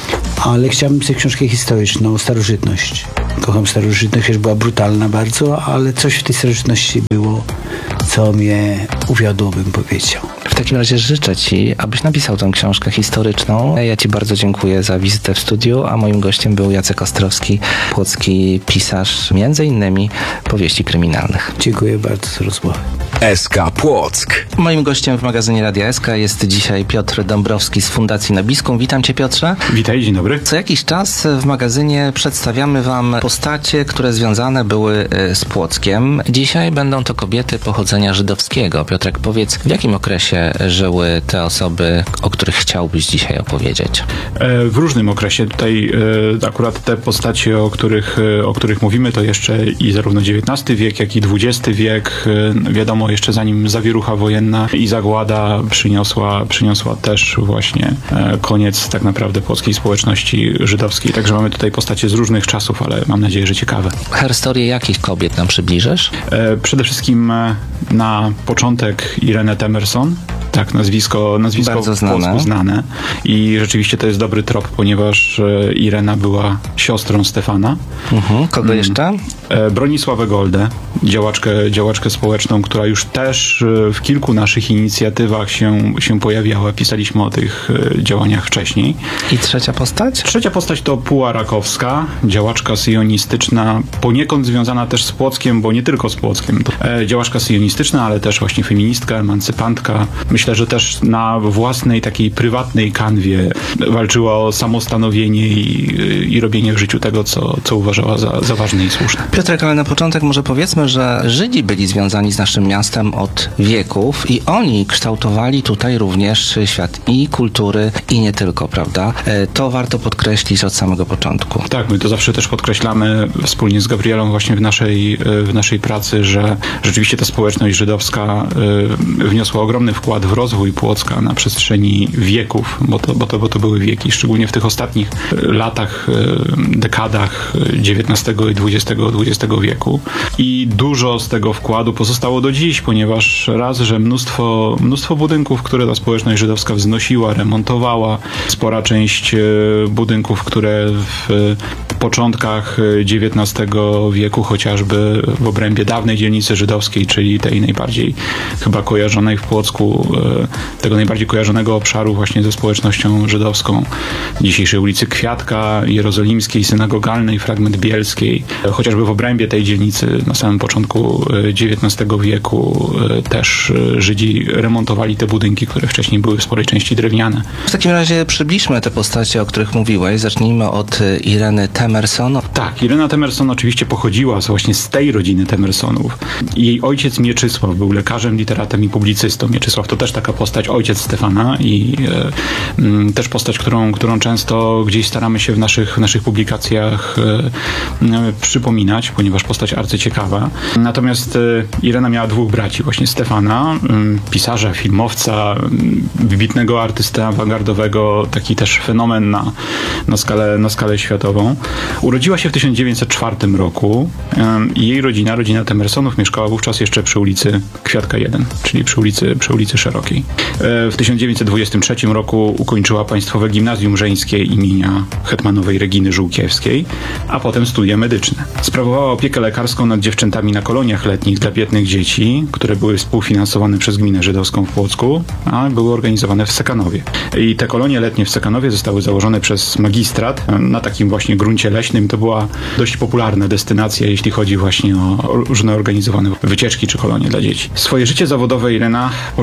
[SPEAKER 4] Ale chciałbym pisać książkę historyczną, starożytność. Kocham starożytność, chociaż była brutalna bardzo, ale coś w tej starożytności było, co mnie uwiodło, bym powiedział.
[SPEAKER 2] W takim razie życzę Ci, abyś napisał tę książkę historyczną. Ja Ci bardzo dziękuję za wizytę w studiu, a moim gościem był Jacek Ostrowski, płocki pisarz między innymi powieści kryminalnych.
[SPEAKER 4] Dziękuję bardzo za rozmowę.
[SPEAKER 3] S K Płock.
[SPEAKER 2] Moim gościem w magazynie Radia S K jest dzisiaj Piotr Dąbrowski z Fundacji Nabiską. Witam Cię, Piotrze.
[SPEAKER 5] Witaj, dzień dobry.
[SPEAKER 2] Co jakiś czas w magazynie przedstawiamy Wam postacie, które związane były y, z Płockiem. Dzisiaj będą to kobiety pochodzenia żydowskiego. Piotrek, powiedz, w jakim okresie żyły te osoby, o których chciałbyś dzisiaj opowiedzieć?
[SPEAKER 5] E, W różnym okresie. Tutaj e, akurat te postacie, o których, e, o których mówimy, to jeszcze i zarówno dziewiętnasty wiek, jak i dwudziesty wiek. E, Wiadomo, jeszcze zanim zawierucha wojenna i zagłada przyniosła, przyniosła też właśnie e, koniec tak naprawdę płockiej społeczności żydowskiej. Także mamy tutaj postacie z różnych czasów, ale mam nadzieję, że ciekawe.
[SPEAKER 2] Historię jakich kobiet nam przybliżysz?
[SPEAKER 5] E, Przede wszystkim e, na początek Irenę Temerson. Tak, nazwisko, nazwisko
[SPEAKER 2] Bardzo
[SPEAKER 5] w
[SPEAKER 2] znane.
[SPEAKER 5] Płocku znane. I rzeczywiście to jest dobry trop, ponieważ e, Irena była siostrą Stefana.
[SPEAKER 2] Mhm. Kogo jeszcze?
[SPEAKER 5] E, Bronisławę Goldę, działaczkę, działaczkę społeczną, która już też e, w kilku naszych inicjatywach się, się pojawiała. Pisaliśmy o tych e, działaniach wcześniej.
[SPEAKER 2] I trzecia postać?
[SPEAKER 5] Trzecia postać to Puła Rakowska, działaczka syjonistyczna, poniekąd związana też z Płockiem, bo nie tylko z Płockiem. To, e, działaczka syjonistyczna, ale też właśnie feministka, emancypantka. Myślę, że też na własnej takiej prywatnej kanwie walczyła o samostanowienie i, i robienie w życiu tego, co, co uważała za, za ważne i słuszne.
[SPEAKER 2] Piotrek, ale na początek może powiedzmy, że Żydzi byli związani z naszym miastem od wieków i oni kształtowali tutaj również świat i kultury, i nie tylko, prawda? E, To warto podkreślić od samego początku.
[SPEAKER 5] Tak, my to zawsze też podkreślamy wspólnie z Gabrielą właśnie w naszej, w naszej pracy, że rzeczywiście ta społeczność żydowska y, wniosła ogromny wkład w rozwój Płocka na przestrzeni wieków, bo to, bo to, bo to były wieki, szczególnie w tych ostatnich y, latach, y, dekadach dziewiętnastego i dwudziestego, dwudziestego wieku. I dużo z tego wkładu pozostało do dziś, ponieważ raz, że mnóstwo, mnóstwo budynków, które ta społeczność żydowska wznosiła, remontowała, spora część y, budynków, które w początkach dziewiętnastego wieku, chociażby w obrębie dawnej dzielnicy żydowskiej, czyli tej najbardziej chyba kojarzonej w Płocku, tego najbardziej kojarzonego obszaru właśnie ze społecznością żydowską, dzisiejszej ulicy Kwiatka, Jerozolimskiej, Synagogalnej, fragment Bielskiej. Chociażby w obrębie tej dzielnicy na samym początku dziewiętnastego wieku też Żydzi remontowali te budynki, które wcześniej były w sporej części drewniane.
[SPEAKER 2] W takim razie przybliżmy te postacie, o których mówiłeś. Zacznijmy od Ireny Temerson.
[SPEAKER 5] Tak, Irena Temerson oczywiście pochodziła właśnie z tej rodziny Temersonów. Jej ojciec Mieczysław był lekarzem, literatem i publicystą. Mieczysław to też taka postać, ojciec Stefana i e, m, też postać, którą, którą często gdzieś staramy się w naszych, w naszych publikacjach e, e, przypominać, ponieważ postać arcyciekawa. Natomiast e, Irena miała dwóch braci, właśnie Stefana, m, pisarza, filmowca, m, wybitnego artystę awangardowego, taki też fenomen na, na, skalę, na skalę światową. Urodziła się w tysiąc dziewięćset czwartym roku i jej rodzina, rodzina Temersonów, mieszkała wówczas jeszcze przy ulicy Kwiatka jeden, czyli przy ulicy, przy ulicy Szerokiej. W tysiąc dziewięćset dwudziestym trzecim roku ukończyła Państwowe Gimnazjum Żeńskie imienia hetmanowej Reginy Żółkiewskiej, a potem studia medyczne. Sprawowała opiekę lekarską nad dziewczętami na koloniach letnich dla biednych dzieci, które były współfinansowane przez gminę żydowską w Płocku, a były organizowane w Sekanowie. I te kolonie letnie w Sekanowie zostały założone przez magistrat na takim właśnie gruncie leśnym. To była dość popularna destynacja, jeśli chodzi właśnie o różne organizowane wycieczki czy kolonie dla dzieci. Swoje życie zawodowe Irena początkowo związała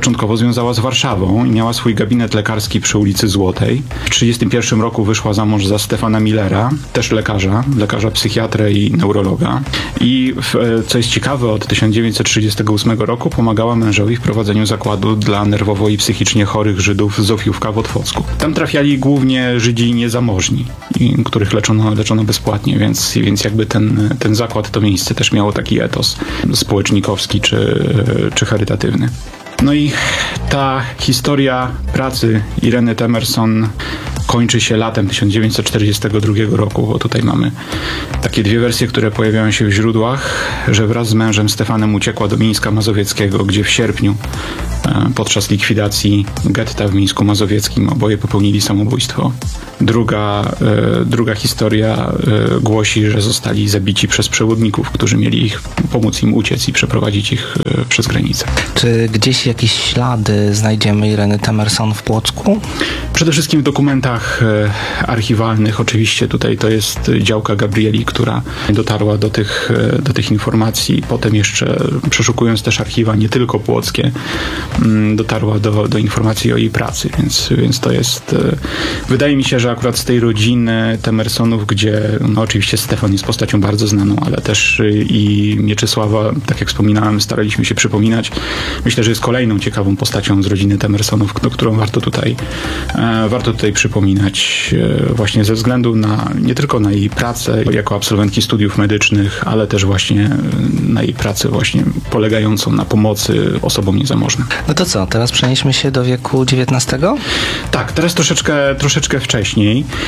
[SPEAKER 5] związała z Warszawą i miała swój gabinet lekarski przy ulicy Złotej. W tysiąc dziewięćset trzydziestym pierwszym roku wyszła za mąż za Stefana Millera, też lekarza, lekarza psychiatrę i neurologa. I w, co jest ciekawe, od tysiąc dziewięćset trzydziestego ósmego roku pomagała mężowi w prowadzeniu zakładu dla nerwowo i psychicznie chorych Żydów Zofiówka w Otwocku. Tam trafiali głównie Żydzi niezamożni, i, których leczono, leczono bezpłatnie, więc, więc jakby ten, ten zakład, to miejsce też miało taki etos społecznikowski czy, czy charytatywny. No i ta historia pracy Ireny Temerson kończy się latem tysiąc dziewięćset czterdziestego drugiego roku, bo tutaj mamy takie dwie wersje, które pojawiają się w źródłach, że wraz z mężem Stefanem uciekła do Mińska Mazowieckiego, gdzie w sierpniu podczas likwidacji getta w Mińsku Mazowieckim oboje popełnili samobójstwo. Druga, e, druga historia e, głosi, że zostali zabici przez przewodników, którzy mieli ich pomóc im uciec i przeprowadzić ich e, przez granicę.
[SPEAKER 2] Czy gdzieś jakieś ślady znajdziemy Ireny Temerson w Płocku?
[SPEAKER 5] Przede wszystkim w dokumentach e, archiwalnych. Oczywiście tutaj to jest działka Gabrieli, która dotarła do tych, e, do tych informacji. Potem jeszcze przeszukując też archiwa, nie tylko płockie, m, dotarła do, do informacji o jej pracy, więc, więc to jest... E, wydaje mi się, że akurat z tej rodziny Temersonów, gdzie no oczywiście Stefan jest postacią bardzo znaną, ale też i Mieczysława, tak jak wspominałem, staraliśmy się przypominać. Myślę, że jest kolejną ciekawą postacią z rodziny Temersonów, którą warto tutaj, e, warto tutaj przypominać e, właśnie ze względu na, nie tylko na jej pracę jako absolwentki studiów medycznych, ale też właśnie na jej pracę właśnie polegającą na pomocy osobom niezamożnym.
[SPEAKER 2] No to co, teraz przenieśmy się do wieku dziewiętnastego?
[SPEAKER 5] Tak, teraz troszeczkę, troszeczkę wcześniej,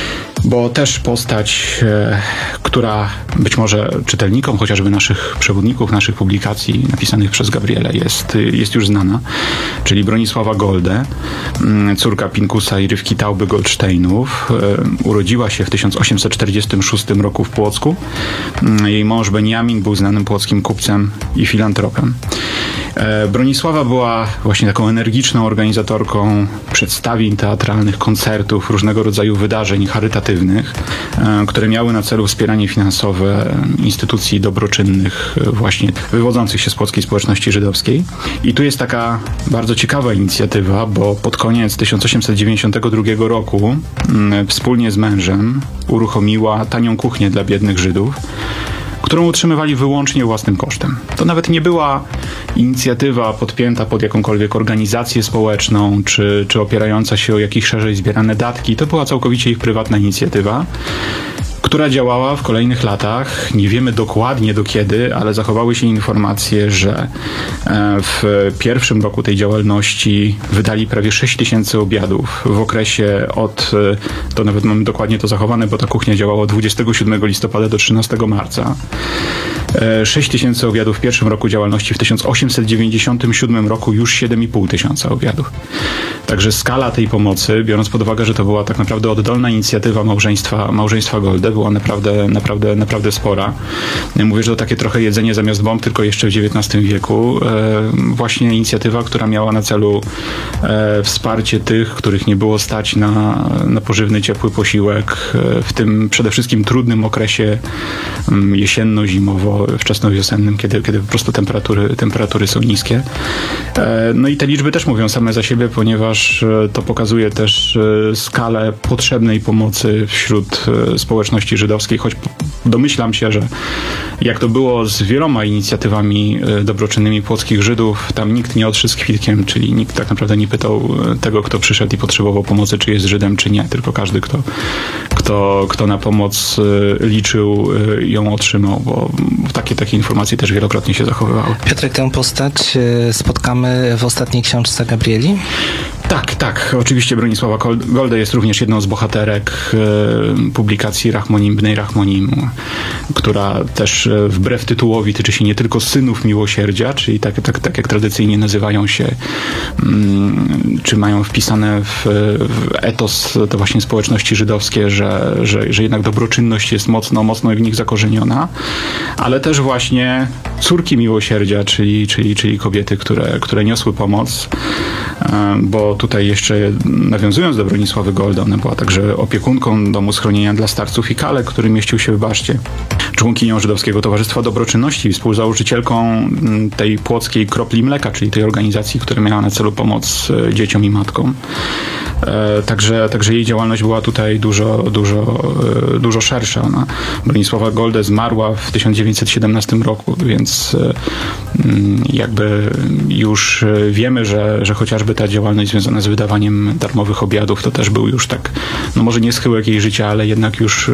[SPEAKER 5] bo też postać, e, która być może czytelnikom chociażby naszych przewodników, naszych publikacji napisanych przez Gabrielę jest, jest już znana, czyli Bronisława Golde, córka Pinkusa i Rywki Tauby-Goldsteinów. E, urodziła się w tysiąc osiemset czterdziestym szóstym roku w Płocku. Jej mąż Beniamin był znanym płockim kupcem i filantropem. Bronisława była właśnie taką energiczną organizatorką przedstawień teatralnych, koncertów, różnego rodzaju wydarzeń charytatywnych, które miały na celu wspieranie finansowe instytucji dobroczynnych właśnie wywodzących się z płockiej społeczności żydowskiej. I tu jest taka bardzo ciekawa inicjatywa, bo pod koniec tysiąc osiemset dziewięćdziesiątego drugiego roku wspólnie z mężem uruchomiła tanią kuchnię dla biednych Żydów, którą utrzymywali wyłącznie własnym kosztem. To nawet nie była inicjatywa podpięta pod jakąkolwiek organizację społeczną, czy, czy opierająca się o jakieś szerzej zbierane datki. To była całkowicie ich prywatna inicjatywa, która działała w kolejnych latach. Nie wiemy dokładnie do kiedy, ale zachowały się informacje, że w pierwszym roku tej działalności wydali prawie sześć tysięcy obiadów w okresie od, to nawet mamy dokładnie to zachowane, bo ta kuchnia działała od dwudziestego siódmego listopada do trzynastego marca. sześć tysięcy obiadów w pierwszym roku działalności, w tysiąc osiemset dziewięćdziesiątym siódmym roku już siedem i pół tysiąca obiadów. Także skala tej pomocy, biorąc pod uwagę, że to była tak naprawdę oddolna inicjatywa małżeństwa, małżeństwa Golde, była naprawdę, naprawdę, naprawdę spora. Mówię, że to takie trochę jedzenie zamiast bomb, tylko jeszcze w dziewiętnastym wieku. Właśnie inicjatywa, która miała na celu wsparcie tych, których nie było stać na, na pożywny, ciepły posiłek w tym przede wszystkim trudnym okresie jesienno-zimowo, wczesnowiosennym, kiedy, kiedy po prostu temperatury, temperatury są niskie. No i te liczby też mówią same za siebie, ponieważ to pokazuje też skalę potrzebnej pomocy wśród społeczności żydowskiej, choć domyślam się, że jak to było z wieloma inicjatywami dobroczynnymi płockich Żydów, tam nikt nie odszedł z kwitkiem, czyli nikt tak naprawdę nie pytał tego, kto przyszedł i potrzebował pomocy, czy jest Żydem, czy nie, tylko każdy, kto, kto, kto na pomoc liczył, ją otrzymał, bo takie, takie informacje też wielokrotnie się zachowywały.
[SPEAKER 2] Piotrek, tę postać spotkamy w ostatniej książce Gabrieli?
[SPEAKER 5] Tak, tak. Oczywiście Bronisława Golde jest również jedną z bohaterek e, publikacji Rachmonim Bnei Rachmonim, która też e, wbrew tytułowi tyczy się nie tylko synów miłosierdzia, czyli tak, tak, tak jak tradycyjnie nazywają się, mm, czy mają wpisane w, w etos to właśnie społeczności żydowskie, że, że, że jednak dobroczynność jest mocno, mocno w nich zakorzeniona, ale też właśnie córki miłosierdzia, czyli, czyli, czyli kobiety, które, które niosły pomoc, e, bo tutaj jeszcze nawiązując do Bronisławy Goldy, ona była także opiekunką Domu Schronienia dla Starców i Kalek, który mieścił się w Baszcie, członkinią Żydowskiego Towarzystwa Dobroczynności, współzałożycielką tej płockiej Kropli Mleka, czyli tej organizacji, która miała na celu pomoc dzieciom i matkom. Także, także jej działalność była tutaj dużo, dużo, dużo szersza. Ona, Bronisława Goldy zmarła w tysiąc dziewięćset siedemnastym roku, więc jakby już wiemy, że, że chociażby ta działalność związana z wydawaniem darmowych obiadów to też był już tak, no może nie schyłek jej życia, ale jednak już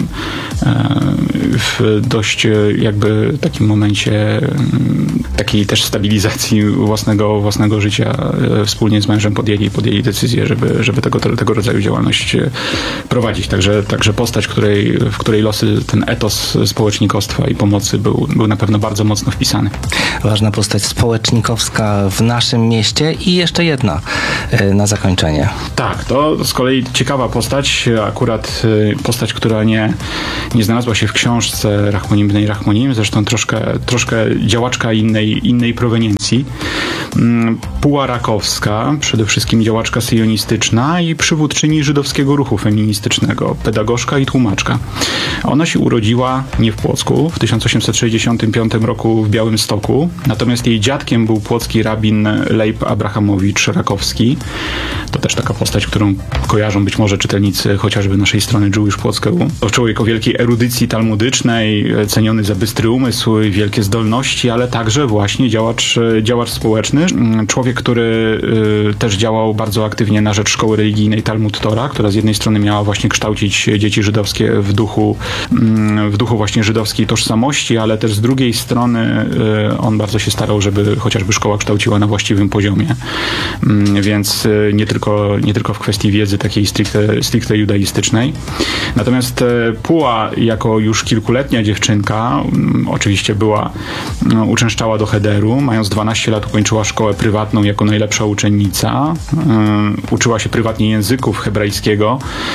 [SPEAKER 5] w dość jakby takim momencie takiej też stabilizacji własnego, własnego życia wspólnie z mężem podjęli, podjęli decyzję, żeby, żeby tego, tego rodzaju działalność prowadzić. Także, także postać, której, w której losy ten etos społecznikostwa i pomocy był, był na pewno bardzo mocno wpisany.
[SPEAKER 2] Ważna postać społecznikowska w naszym mieście i jeszcze jedna na zakończenie.
[SPEAKER 5] Tak, to z kolei ciekawa postać, akurat postać, która nie, nie znalazła się w książce Rachmonimnej Rachmonim, zresztą troszkę, troszkę działaczka innej, innej proweniencji. Puła Rakowska, przede wszystkim działaczka syjonistyczna i przywódczyni żydowskiego ruchu feministycznego, pedagogzka i tłumaczka. Ona się urodziła nie w Płocku, w tysiąc osiemset sześćdziesiątym piątym roku w Białymstoku, natomiast jej dziadkiem był płocki rabin Leib Abrahamowicz Rakowski. To też taka postać, którą kojarzą być może czytelnicy chociażby naszej strony Jewish Płocka. To człowiek o wielkiej erudycji talmudycznej, ceniony za bystry umysł, wielkie zdolności, ale także właśnie działacz, działacz społeczny. Człowiek, który y, też działał bardzo aktywnie na rzecz szkoły religijnej Talmud Tora, która z jednej strony miała właśnie kształcić dzieci żydowskie w duchu, y, w duchu właśnie żydowskiej tożsamości, ale też z drugiej strony y, on bardzo się starał, żeby chociażby szkoła kształciła na właściwym poziomie. Y, więc y, nie tylko, nie tylko w kwestii wiedzy takiej stricte, stricte judaistycznej. Natomiast y, Puła jako już kilkuletnia dziewczynka y, oczywiście była, y, uczęszczała do Hederu, mając dwanaście lat ukończyła szkołę prywatną jako najlepsza uczennica. Y, uczyła się prywatnie języków hebrajskiego,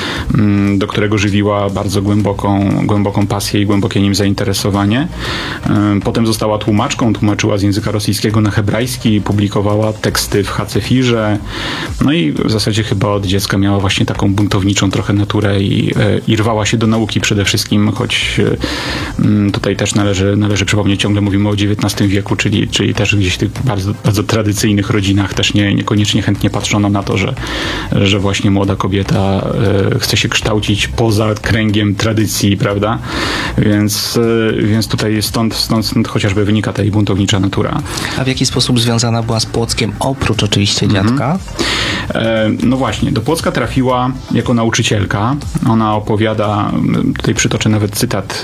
[SPEAKER 5] y, do którego żywiła bardzo głęboką, głęboką pasję i głębokie nim zainteresowanie. Y, potem została tłumaczką, tłumaczyła z języka rosyjskiego na hebrajski, publikowała teksty w Hacefirze. No i w zasadzie chyba od dziecka miała właśnie taką buntowniczą trochę naturę i, i rwała się do nauki przede wszystkim, choć y, tutaj też należy, należy przypomnieć, ciągle mówimy o dziewiętnastym wieku, czyli, czyli też gdzieś w tych bardzo, bardzo tradycyjnych rodzinach też nie, niekoniecznie chętnie patrzono na to, że, że właśnie młoda kobieta y, chce się kształcić poza kręgiem tradycji, prawda? Więc, y, więc tutaj stąd, stąd, stąd chociażby wynika ta jej buntownicza natura.
[SPEAKER 2] A w jaki sposób związana była z Płockiem, oprócz oczywiście dziadka?
[SPEAKER 5] E, no właśnie, do Płocka trafiła jako nauczycielka. Ona opowiada, tutaj przytoczę nawet cytat,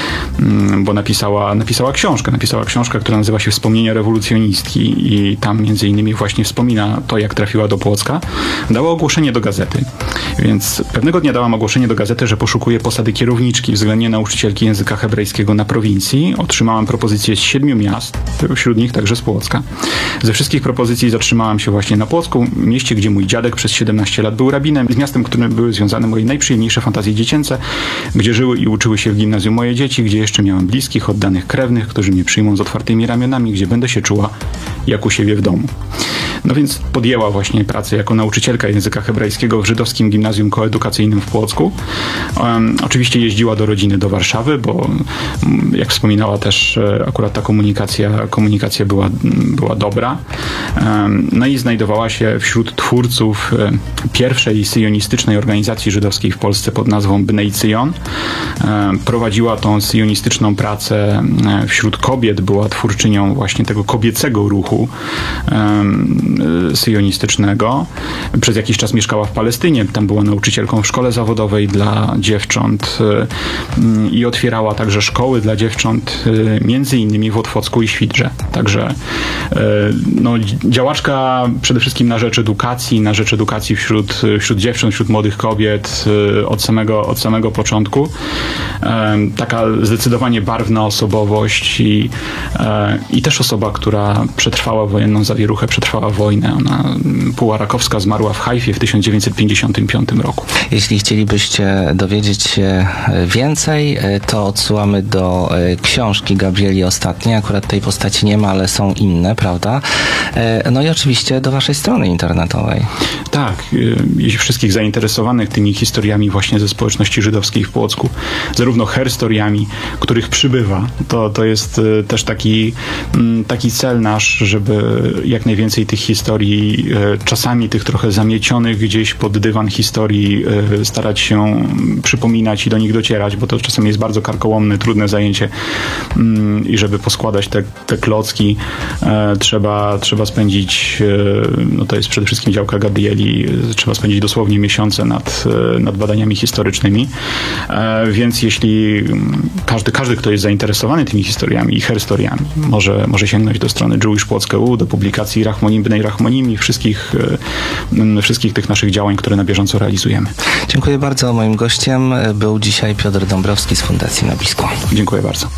[SPEAKER 5] e, bo napisała, napisała książkę, napisała książkę, która nazywa się Wspomnienia rewolucjonistki i tam między innymi właśnie wspomina to, jak trafiła do Płocka. Dała ogłoszenie do gazety, więc pewnego dnia dałam ogłoszenie do gazety, że poszukuje posady kierowniczki względnie nauczycielki języka hebrajskiego na prowincji. Otrzymałam propozycje z siedmiu miast, wśród nich także z Płocka. Ze wszystkich propozycji zatrzymałam się właśnie na Płocku, mieście, gdzie mój dziadek przez siedemnaście lat był rabinem, z miastem, którym były związane moje najprzyjemniejsze fantazje dziecięce, gdzie żyły i uczyły się w gimnazjum moje dzieci, gdzie jeszcze miałam bliskich, oddanych krewnych, którzy mnie przyjmą z otwartymi ramionami, gdzie będę się czuła jak u siebie w domu. No więc podjęła właśnie pracę jako nauczycielka języka hebrajskiego w żydowskim gimnazjum koedukacyjnym w Płocku. Um, oczywiście jeździła do rodziny do Warszawy, bo jak wspominała też akurat ta komunikacja, komunikacja była, była dobra. Um, no i znajdowała się wśród twórców um, pierwszej syjonistycznej organizacji żydowskiej w Polsce pod nazwą Bnei Zion. Um, prowadziła tą syjonistyczną pracę um, wśród kobiet, była twórczynią właśnie tego kobiecego ruchu um, syjonistycznego. Przez jakiś czas mieszkała w Palestynie, tam była nauczycielką w szkole zawodowej dla dziewcząt i otwierała także szkoły dla dziewcząt, między innymi w Otwocku i Świdrze. Także no, działaczka przede wszystkim na rzecz edukacji, na rzecz edukacji wśród, wśród dziewcząt, wśród młodych kobiet od samego, od samego początku. Taka zdecydowanie barwna osobowość i, i też osoba, która przetrwała wojenną zawieruchę, przetrwała wojnę. Ona, Puła Rakowska, zmarła w Hajfie w tysiąc dziewięćset pięćdziesiątym piątym roku.
[SPEAKER 2] Jeśli chcielibyście dowiedzieć się więcej, to odsyłamy do książki Gabrieli Ostatniej. Akurat tej postaci nie ma, ale są inne. prawda? E, No i oczywiście do waszej strony internetowej.
[SPEAKER 5] Tak, y, i wszystkich zainteresowanych tymi historiami właśnie ze społeczności żydowskiej w Płocku, zarówno herstoriami, których przybywa, to, to jest y, też taki, mm, taki cel nasz, żeby jak najwięcej tych historii, y, czasami tych trochę zamiecionych gdzieś pod dywan historii, y, starać się mm, przypominać i do nich docierać, bo to czasem jest bardzo karkołomne, trudne zajęcie mm, i żeby poskładać te, te klocki, e, trzeba, trzeba spędzić, e, no to jest przede wszystkim działka Gabrieli, e, trzeba spędzić dosłownie miesiące nad, e, nad badaniami historycznymi, e, więc jeśli mm, każdy, każdy, kto jest zainteresowany tymi historiami i herstoriami, może, może sięgnąć do strony Jewish Płock kropka e u, do publikacji Rachmonim Bnei Rachmonim i wszystkich, e, wszystkich tych naszych działań, które na bieżąco realizujemy.
[SPEAKER 2] Dziękuję bardzo. Moim gościem był dzisiaj Piotr Dąbrowski z Fundacji Nabisco.
[SPEAKER 5] Dziękuję bardzo.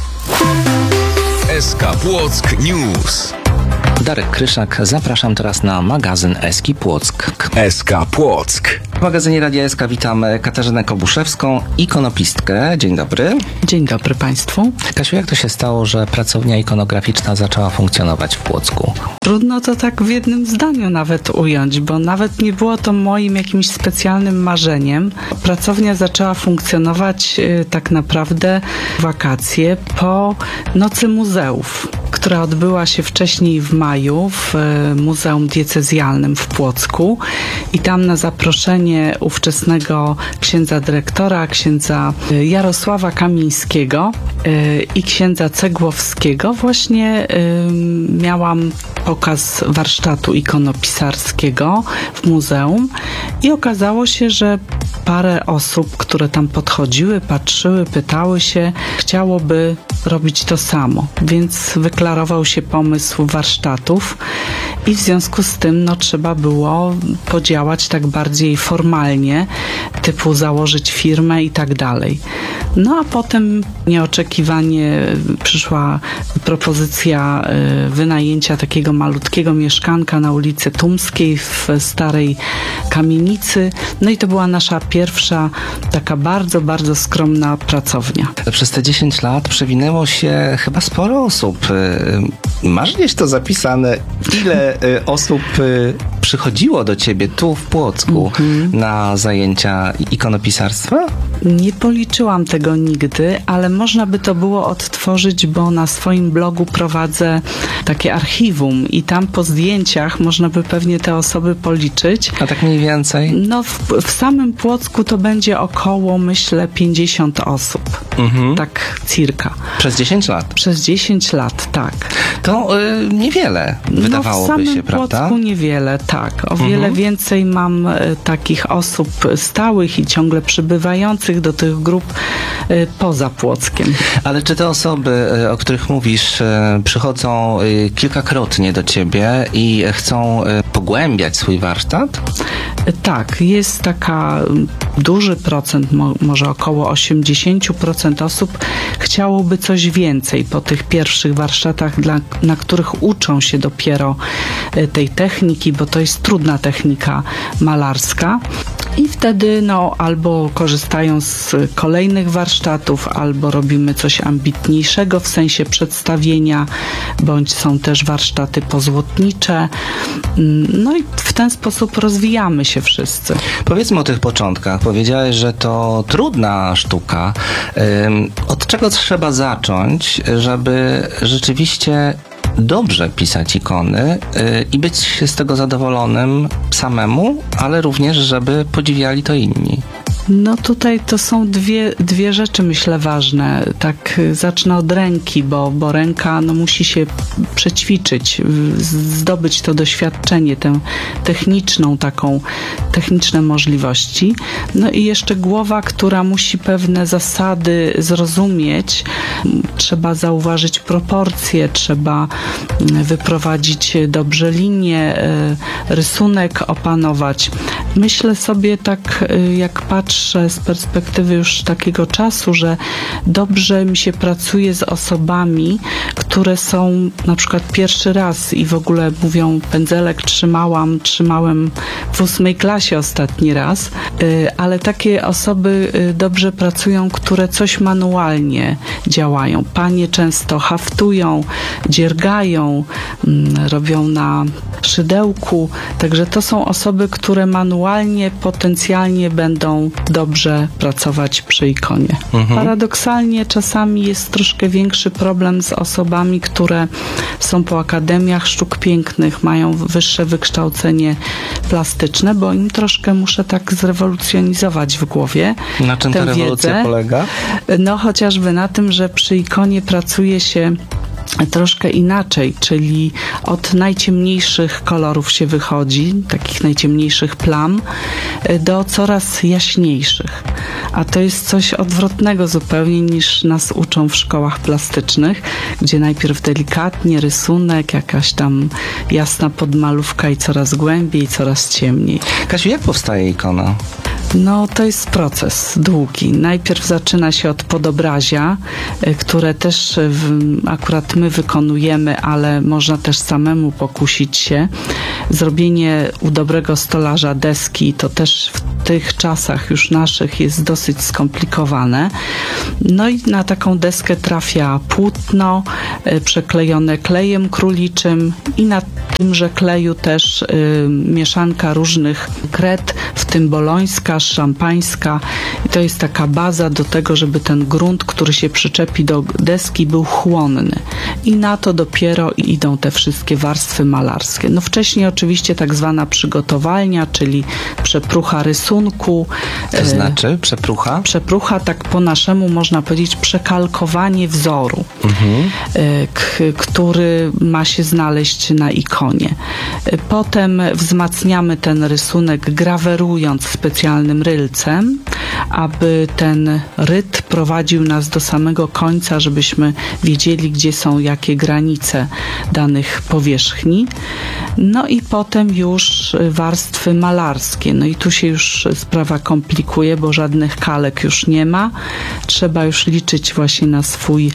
[SPEAKER 3] S K Płock News.
[SPEAKER 2] Darek Kryszak, zapraszam teraz na magazyn Eski Płock.
[SPEAKER 3] S K Płock.
[SPEAKER 2] W magazynie Radia S K witam Katarzynę Kobuszewską, ikonopistkę. Dzień dobry.
[SPEAKER 6] Dzień dobry Państwu.
[SPEAKER 2] Kasiu, jak to się stało, że pracownia ikonograficzna zaczęła funkcjonować w Płocku?
[SPEAKER 6] Trudno to tak w jednym zdaniu nawet ująć, bo nawet nie było to moim jakimś specjalnym marzeniem. Pracownia zaczęła funkcjonować y, tak naprawdę w wakacje po Nocy Muzeów, która odbyła się wcześniej w maju w y, Muzeum Diecezjalnym w Płocku i tam na zaproszenie ówczesnego księdza dyrektora, księdza y, Jarosława Kamińskiego y, i księdza Cegłowskiego właśnie y, miałam pokaz warsztatu ikonopisarskiego w muzeum i okazało się, że parę osób, które tam podchodziły, patrzyły, pytały się, chciałoby robić to samo, więc wyklarował się pomysł warsztatów i w związku z tym no, trzeba było podziałać tak bardziej formalnie, typu założyć firmę i tak dalej. No a potem nieoczekiwanie przyszła propozycja y, wynajęcia takiego malutkiego mieszkanka na ulicy Tumskiej w starej kamienicy. No i to była nasza pierwsza taka bardzo, bardzo skromna pracownia.
[SPEAKER 2] Przez te dziesięć lat przewinęło się chyba sporo osób. Masz gdzieś to zapisane, ile osób przychodziło do ciebie tu w Płocku mm-hmm. na zajęcia ikonopisarstwa?
[SPEAKER 6] Nie policzyłam tego nigdy, ale można by to było odtworzyć, bo na swoim blogu prowadzę takie archiwum i tam po zdjęciach można by pewnie te osoby policzyć.
[SPEAKER 2] A tak mniej więcej?
[SPEAKER 6] No w, w samym Płocku to będzie około, myślę, pięćdziesiąt osób. Mhm. Tak circa.
[SPEAKER 2] Przez dziesięć lat?
[SPEAKER 6] Przez dziesięć lat, tak.
[SPEAKER 2] To y, niewiele, wydawałoby
[SPEAKER 6] no, w
[SPEAKER 2] się,
[SPEAKER 6] samym
[SPEAKER 2] prawda?
[SPEAKER 6] Płocku niewiele, tak. O wiele mhm. więcej mam y, takich osób stałych i ciągle przybywających do tych grup y, poza Płockiem.
[SPEAKER 2] Ale czy te osoby, y, o których mówisz, y, przychodzą y, kilkakrotnie do ciebie i chcą y, pogłębiać swój warsztat?
[SPEAKER 6] Y, tak, jest taka duży procent, mo, może około osiemdziesiąt procent osób chciałoby coś więcej po tych pierwszych warsztatach, dla, na których uczą się dopiero y, tej techniki, bo to jest trudna technika malarska. I wtedy no, albo korzystają z kolejnych warsztatów, albo robimy coś ambitniejszego w sensie przedstawienia, bądź są też warsztaty pozłotnicze. No i w ten sposób rozwijamy się wszyscy.
[SPEAKER 2] Powiedzmy o tych początkach. Powiedziałeś, że to trudna sztuka. Od czego trzeba zacząć, żeby rzeczywiście dobrze pisać ikony yy, i być z tego zadowolonym samemu, ale również, żeby podziwiali to inni?
[SPEAKER 6] No tutaj to są dwie, dwie rzeczy, myślę, ważne. Tak zacznę od ręki, bo, bo ręka no, musi się przećwiczyć, zdobyć to doświadczenie, tę techniczną, taką techniczne możliwości. No i jeszcze głowa, która musi pewne zasady zrozumieć. Trzeba zauważyć proporcje, trzeba wyprowadzić dobrze linię, rysunek opanować. Myślę sobie tak, y, jak patrzę z perspektywy już takiego czasu, że dobrze mi się pracuje z osobami, które są na przykład pierwszy raz i w ogóle mówią, pędzelek trzymałam, trzymałem w ósmej klasie ostatni raz, y, ale takie osoby y, dobrze pracują, które coś manualnie działają. Panie często haftują, dziergają, mm, robią na szydełku, także to są osoby, które manualnie, potencjalnie będą dobrze pracować przy ikonie.
[SPEAKER 2] Mhm.
[SPEAKER 6] Paradoksalnie czasami jest troszkę większy problem z osobami, które są po akademiach sztuk pięknych, mają wyższe wykształcenie plastyczne, bo im troszkę muszę tak zrewolucjonizować w głowie
[SPEAKER 2] Na czym ta
[SPEAKER 6] tę
[SPEAKER 2] rewolucja
[SPEAKER 6] wiedzę.
[SPEAKER 2] polega?
[SPEAKER 6] No chociażby na tym, że przy ikonie pracuje się troszkę inaczej, czyli od najciemniejszych kolorów się wychodzi, takich najciemniejszych plam, do coraz jaśniejszych. A to jest coś odwrotnego zupełnie niż nas uczą w szkołach plastycznych, gdzie najpierw delikatnie rysunek, jakaś tam jasna podmalówka i coraz głębiej, coraz ciemniej.
[SPEAKER 2] Kasiu, jak powstaje ikona?
[SPEAKER 6] No, to jest proces długi. Najpierw zaczyna się od podobrazia, y, które też y, w, akurat my wykonujemy, ale można też samemu pokusić się. Zrobienie u dobrego stolarza deski to też w tych czasach już naszych jest dosyć skomplikowane. No i na taką deskę trafia płótno y, przeklejone klejem króliczym i na tymże kleju też y, mieszanka różnych kred, w tym bolońska, szampańska. I to jest taka baza do tego, żeby ten grunt, który się przyczepi do deski, był chłonny. I na to dopiero idą te wszystkie warstwy malarskie. No wcześniej oczywiście tak zwana przygotowalnia, czyli przeprucha rysunku.
[SPEAKER 2] To
[SPEAKER 6] e,
[SPEAKER 2] znaczy przeprucha?
[SPEAKER 6] Przeprucha, tak po naszemu można powiedzieć, przekalkowanie wzoru, e, k, który ma się znaleźć na ikonie. E, Potem wzmacniamy ten rysunek, grawerując specjalnym rylcem, aby ten ryt prowadził nas do samego końca, żebyśmy wiedzieli, gdzie są jakie granice danych powierzchni. No i potem już warstwy malarskie. No i tu się już sprawa komplikuje, bo żadnych kalek już nie ma. Trzeba już liczyć właśnie na swój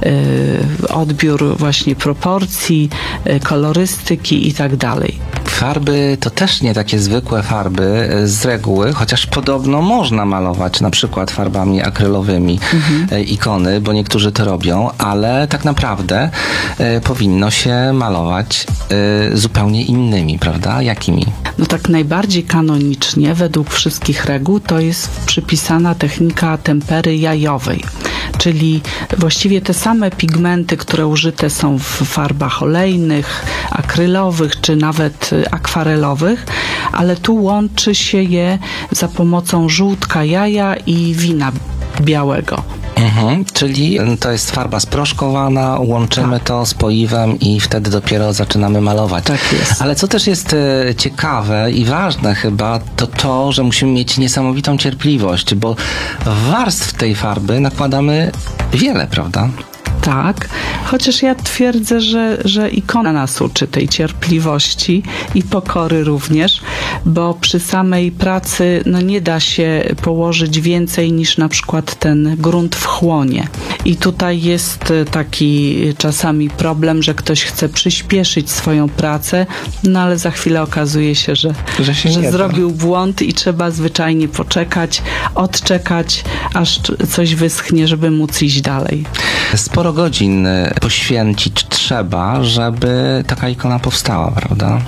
[SPEAKER 6] y, odbiór właśnie proporcji, y, kolorystyki i tak dalej.
[SPEAKER 2] Farby to też nie takie zwykłe farby z reguły, chociaż podobno można malować na przykład farbami akrylowymi mhm. ikony, bo niektórzy to robią, ale tak naprawdę e, powinno się malować e, zupełnie innymi, prawda? Jakimi?
[SPEAKER 6] No tak najbardziej kanonicznie, według wszystkich reguł, to jest przypisana technika tempery jajowej. Czyli właściwie te same pigmenty, które użyte są w farbach olejnych, akrylowych, czy nawet akwarelowych, ale tu łączy się je za pomocą żółtka jaja i wina białego.
[SPEAKER 2] Mhm, czyli to jest farba sproszkowana, łączymy
[SPEAKER 6] Tak.
[SPEAKER 2] to z poiwem i wtedy dopiero zaczynamy malować.
[SPEAKER 6] Tak jest.
[SPEAKER 2] Ale co też jest e, ciekawe i ważne chyba, to to, że musimy mieć niesamowitą cierpliwość, bo warstw tej farby nakładamy wiele, prawda?
[SPEAKER 6] Tak, chociaż ja twierdzę, że, że ikona nas uczy tej cierpliwości i pokory również, bo przy samej pracy no nie da się położyć więcej niż na przykład ten grunt wchłonie. I tutaj jest taki czasami problem, że ktoś chce przyspieszyć swoją pracę, no ale za chwilę okazuje się, że,
[SPEAKER 2] Że się nie da.
[SPEAKER 6] zrobił błąd i trzeba zwyczajnie poczekać, odczekać, aż coś wyschnie, żeby móc iść dalej.
[SPEAKER 2] Sporo godzin poświęcić trzeba, żeby taka ikona powstała, prawda?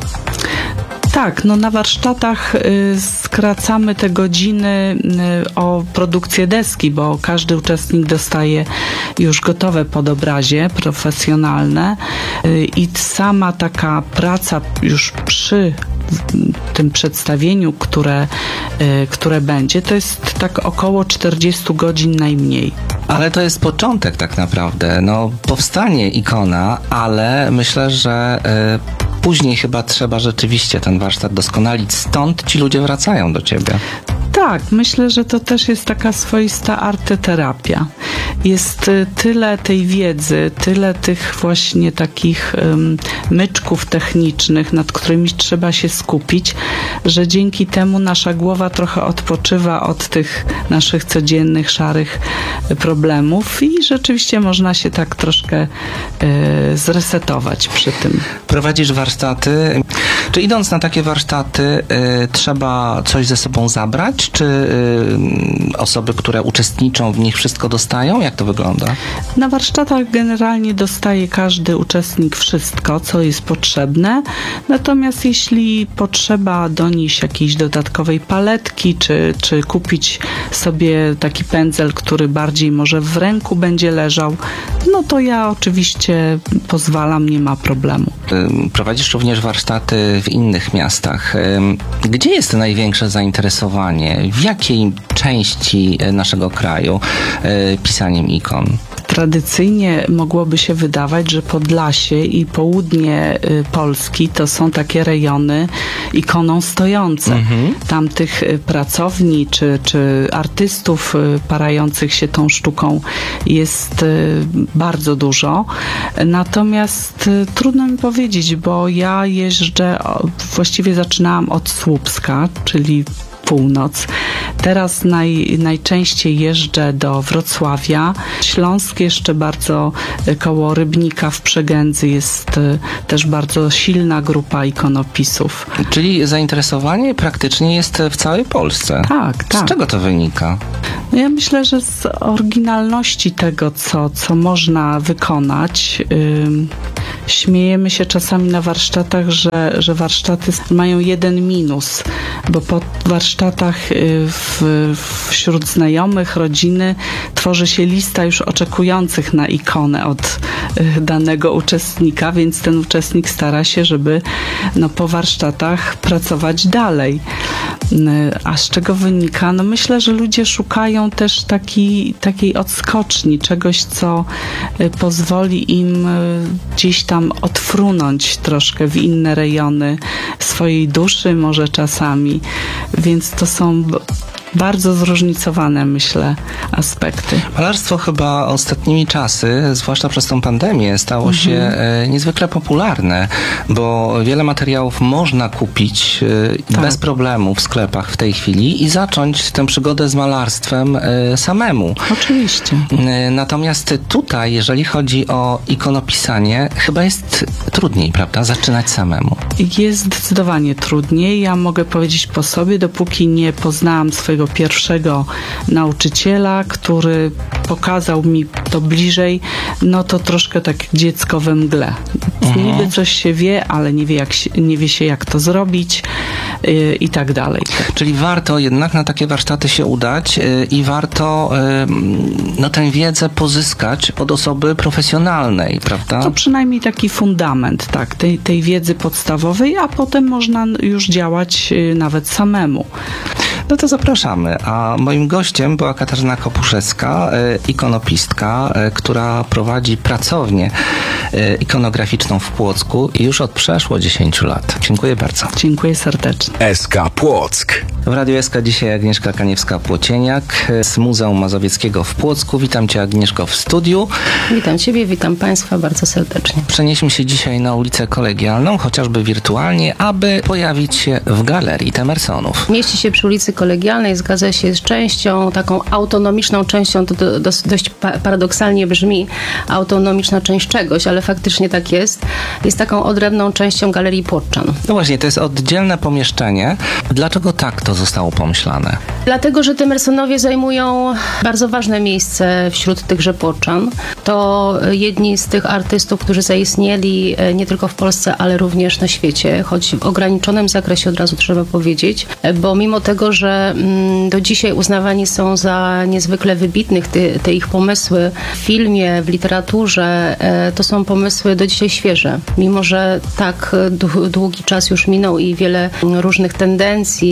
[SPEAKER 6] Tak, no na warsztatach y, skracamy te godziny y, o produkcję deski, bo każdy uczestnik dostaje już gotowe podobrazie profesjonalne y, i sama taka praca już przy tym przedstawieniu, które, y, które będzie, to jest tak około czterdzieści godzin najmniej.
[SPEAKER 2] Ale to jest początek tak naprawdę. No, powstanie ikona, ale myślę, że y, później chyba trzeba rzeczywiście ten warsztat doskonalić. Stąd ci ludzie wracają do ciebie.
[SPEAKER 6] Tak, myślę, że to też jest taka swoista arteterapia. jest y, tyle tej wiedzy, tyle tych właśnie takich ym, myczków technicznych, nad którymi trzeba się skupić, że dzięki temu nasza głowa trochę odpoczywa od tych naszych codziennych, szarych problemów i rzeczywiście można się tak troszkę y, zresetować przy tym.
[SPEAKER 2] Prowadzisz warsztaty. Czy idąc na takie warsztaty y, trzeba coś ze sobą zabrać? Czy y, osoby, które uczestniczą w nich wszystko dostają? Jak to wygląda?
[SPEAKER 6] Na warsztatach generalnie dostaje każdy uczestnik wszystko, co jest potrzebne. Natomiast jeśli potrzeba donieść jakiejś dodatkowej paletki, czy, czy kupić sobie taki pędzel, który bardziej może w ręku będzie leżał, no to ja oczywiście pozwalam, nie ma problemu.
[SPEAKER 2] Y, prowadzisz również warsztaty w innych miastach. Y, gdzie jest największe zainteresowanie? W jakiej części naszego kraju y, pisaniem ikon?
[SPEAKER 6] Tradycyjnie mogłoby się wydawać, że Podlasie i południe y, Polski to są takie rejony ikoną stojące. Mhm. Tam tych y, pracowni czy, czy artystów y, parających się tą sztuką jest y, bardzo dużo. Natomiast y, trudno mi powiedzieć, bo ja jeżdżę, o, właściwie zaczynałam od Słupska, czyli północ. Teraz naj, najczęściej jeżdżę do Wrocławia. Śląsk jeszcze bardzo koło Rybnika w Przegędzy jest y, też bardzo silna grupa ikonopisów.
[SPEAKER 2] Czyli zainteresowanie praktycznie jest w całej Polsce.
[SPEAKER 6] Tak, tak.
[SPEAKER 2] Z czego to wynika?
[SPEAKER 6] No ja myślę, że z oryginalności tego, co, co można wykonać. Ym, śmiejemy się czasami na warsztatach, że, że warsztaty mają jeden minus, bo po warsztatach y, w, wśród znajomych, rodziny tworzy się lista już oczekujących na ikonę od y, danego uczestnika, więc ten uczestnik stara się, żeby no, po warsztatach pracować dalej. Y, a z czego wynika? No myślę, że ludzie szukają też taki, takiej odskoczni, czegoś, co y, pozwoli im y, gdzieś tam odfrunąć troszkę w inne rejony swojej duszy może czasami, więc to są b- bardzo zróżnicowane, myślę, aspekty.
[SPEAKER 2] Malarstwo chyba ostatnimi czasy, zwłaszcza przez tą pandemię, stało mhm. się e, niezwykle popularne, bo wiele materiałów można kupić e,
[SPEAKER 6] tak.
[SPEAKER 2] bez problemu w sklepach w tej chwili i zacząć tę przygodę z malarstwem e, samemu.
[SPEAKER 6] Oczywiście.
[SPEAKER 2] E, natomiast tutaj, jeżeli chodzi o ikonopisanie, chyba jest trudniej, prawda? Zaczynać samemu.
[SPEAKER 6] Jest zdecydowanie trudniej. Ja mogę powiedzieć po sobie, dopóki nie poznałam swojego pierwszego nauczyciela, który pokazał mi to bliżej, no to troszkę tak dziecko we mgle. Mhm. Niby coś się wie, ale nie wie, jak się, nie wie się, jak to zrobić yy, i tak dalej.
[SPEAKER 2] Czyli warto jednak na takie warsztaty się udać yy, i warto yy, no, tę wiedzę pozyskać od osoby profesjonalnej, prawda?
[SPEAKER 6] To przynajmniej taki fundament, tak, tej, tej wiedzy podstawowej, a potem można już działać yy, nawet samemu.
[SPEAKER 2] No to zapraszamy. A moim gościem była Katarzyna Kopuszewska, ikonopistka, która prowadzi pracownię ikonograficzną w Płocku i już od przeszło dziesięciu lat. Dziękuję bardzo.
[SPEAKER 6] Dziękuję serdecznie.
[SPEAKER 3] S K Płock.
[SPEAKER 2] W Radiu S K dzisiaj Agnieszka Kaniewska-Płocieniak z Muzeum Mazowieckiego w Płocku. Witam Cię, Agnieszko, w studiu.
[SPEAKER 7] Witam Ciebie, witam Państwa bardzo serdecznie.
[SPEAKER 2] Przenieśmy się dzisiaj na ulicę Kolegialną, chociażby wirtualnie, aby pojawić się w Galerii Temersonów.
[SPEAKER 7] Mieści się przy ulicy Kolegialnej, zgadza się, jest częścią, taką autonomiczną częścią, to do, do, dość pa- paradoksalnie brzmi, autonomiczna część czegoś, ale faktycznie tak jest. Jest taką odrębną częścią Galerii Płoczczan.
[SPEAKER 2] No właśnie, to jest oddzielne pomieszczenie. Dlaczego tak to zostało pomyślane?
[SPEAKER 7] Dlatego, że Temersonowie zajmują bardzo ważne miejsce wśród tychże Płoczczan. To jedni z tych artystów, którzy zaistnieli nie tylko w Polsce, ale również na świecie, choć w ograniczonym zakresie, od razu trzeba powiedzieć, bo mimo tego, że do dzisiaj uznawani są za niezwykle wybitnych, te, te ich pomysły w filmie, w literaturze, to są pomysły do dzisiaj świeże. Mimo że tak długi czas już minął i wiele różnych tendencji, nowości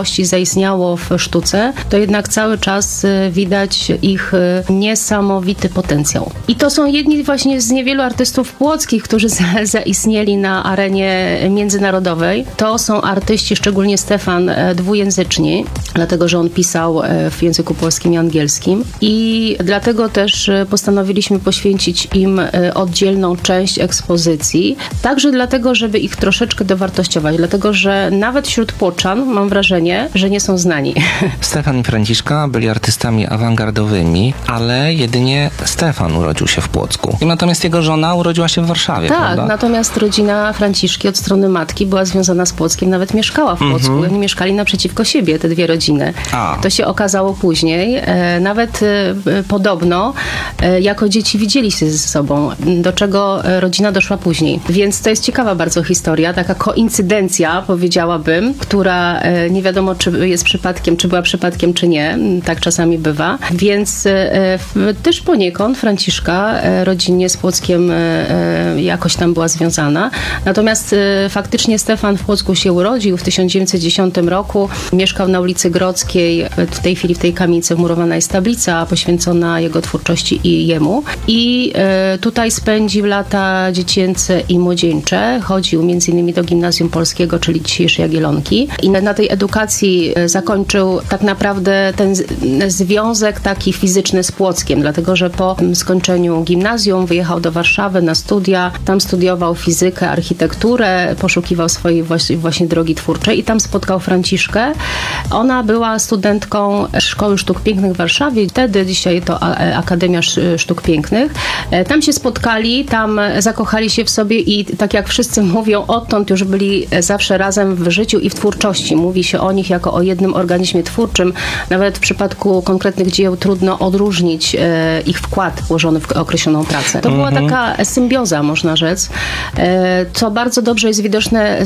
[SPEAKER 7] osobowości zaistniało w sztuce, to jednak cały czas y, widać ich y, niesamowity potencjał. I to są jedni właśnie z niewielu artystów płockich, którzy za, zaistnieli na arenie międzynarodowej. To są artyści, szczególnie Stefan, e, dwujęzyczni, dlatego że on pisał e, w języku polskim i angielskim. I dlatego też e, postanowiliśmy poświęcić im e, oddzielną część ekspozycji. Także dlatego, żeby ich troszeczkę dowartościować. Dlatego, że nawet wśród Płoczan mam wrażenie, że nie są znani.
[SPEAKER 2] Stefan i Franciszka byli artystami awangardowymi, ale jedynie Stefan urodził się w Płocku. I natomiast jego żona urodziła się w Warszawie,
[SPEAKER 7] Tak,
[SPEAKER 2] prawda?
[SPEAKER 7] natomiast rodzina Franciszki od strony matki była związana z Płockiem, nawet mieszkała w Płocku.
[SPEAKER 2] Mhm.
[SPEAKER 7] Oni mieszkali naprzeciwko siebie, te dwie rodziny.
[SPEAKER 2] A.
[SPEAKER 7] To się okazało później. E, nawet e, podobno e, jako dzieci widzieli się ze sobą, do czego e, rodzina doszła później. Więc to jest ciekawa bardzo historia, taka koincydencja, powiedziałabym, która e, nie wiadomo, czy jest przypadkiem, czy była przypadkiem, czy nie. Tak czasami bywa. Więc e, w, też poniekąd Franciszka e, rodzinnie z Płockiem e, e, jakoś tam była związana. Natomiast e, faktycznie Stefan w Płocku się urodził w tysiąc dziewięćset dziesiątym roku. Mieszkał na ulicy Grodzkiej. W tej chwili w tej kamienicy wmurowana jest tablica poświęcona jego twórczości i jemu. I e, tutaj spędził lata dziecięce i młodzieńcze. Chodził między innymi do Gimnazjum Polskiego, czyli dzisiejszej Jagiellonki. I na, na tej edukacji e, zakończył tak naprawdę ten z, związek taki fizyczny z Płockiem, dlatego że po m, skończeniu gimnazjum wyjechał do Warszawy na studia. Tam studiował fizykę, architekturę, poszukiwał swojej właśnie, właśnie drogi twórczej i tam spotkał Franciszkę. Ona była studentką Szkoły Sztuk Pięknych w Warszawie. Wtedy, dzisiaj to A- Akademia Sz- Sztuk Pięknych. E, Tam się spotkali, tam zakochali się w sobie i tak jak wszyscy mówią, odtąd już byli zawsze razem w życiu i w twórczości. Mówi się o nich jako o jednym organizmie twórczym. Nawet w przypadku konkretnych dzieł trudno odróżnić e, ich wkład włożony w określoną pracę. To była taka symbioza, można rzec, e, co bardzo dobrze jest widoczne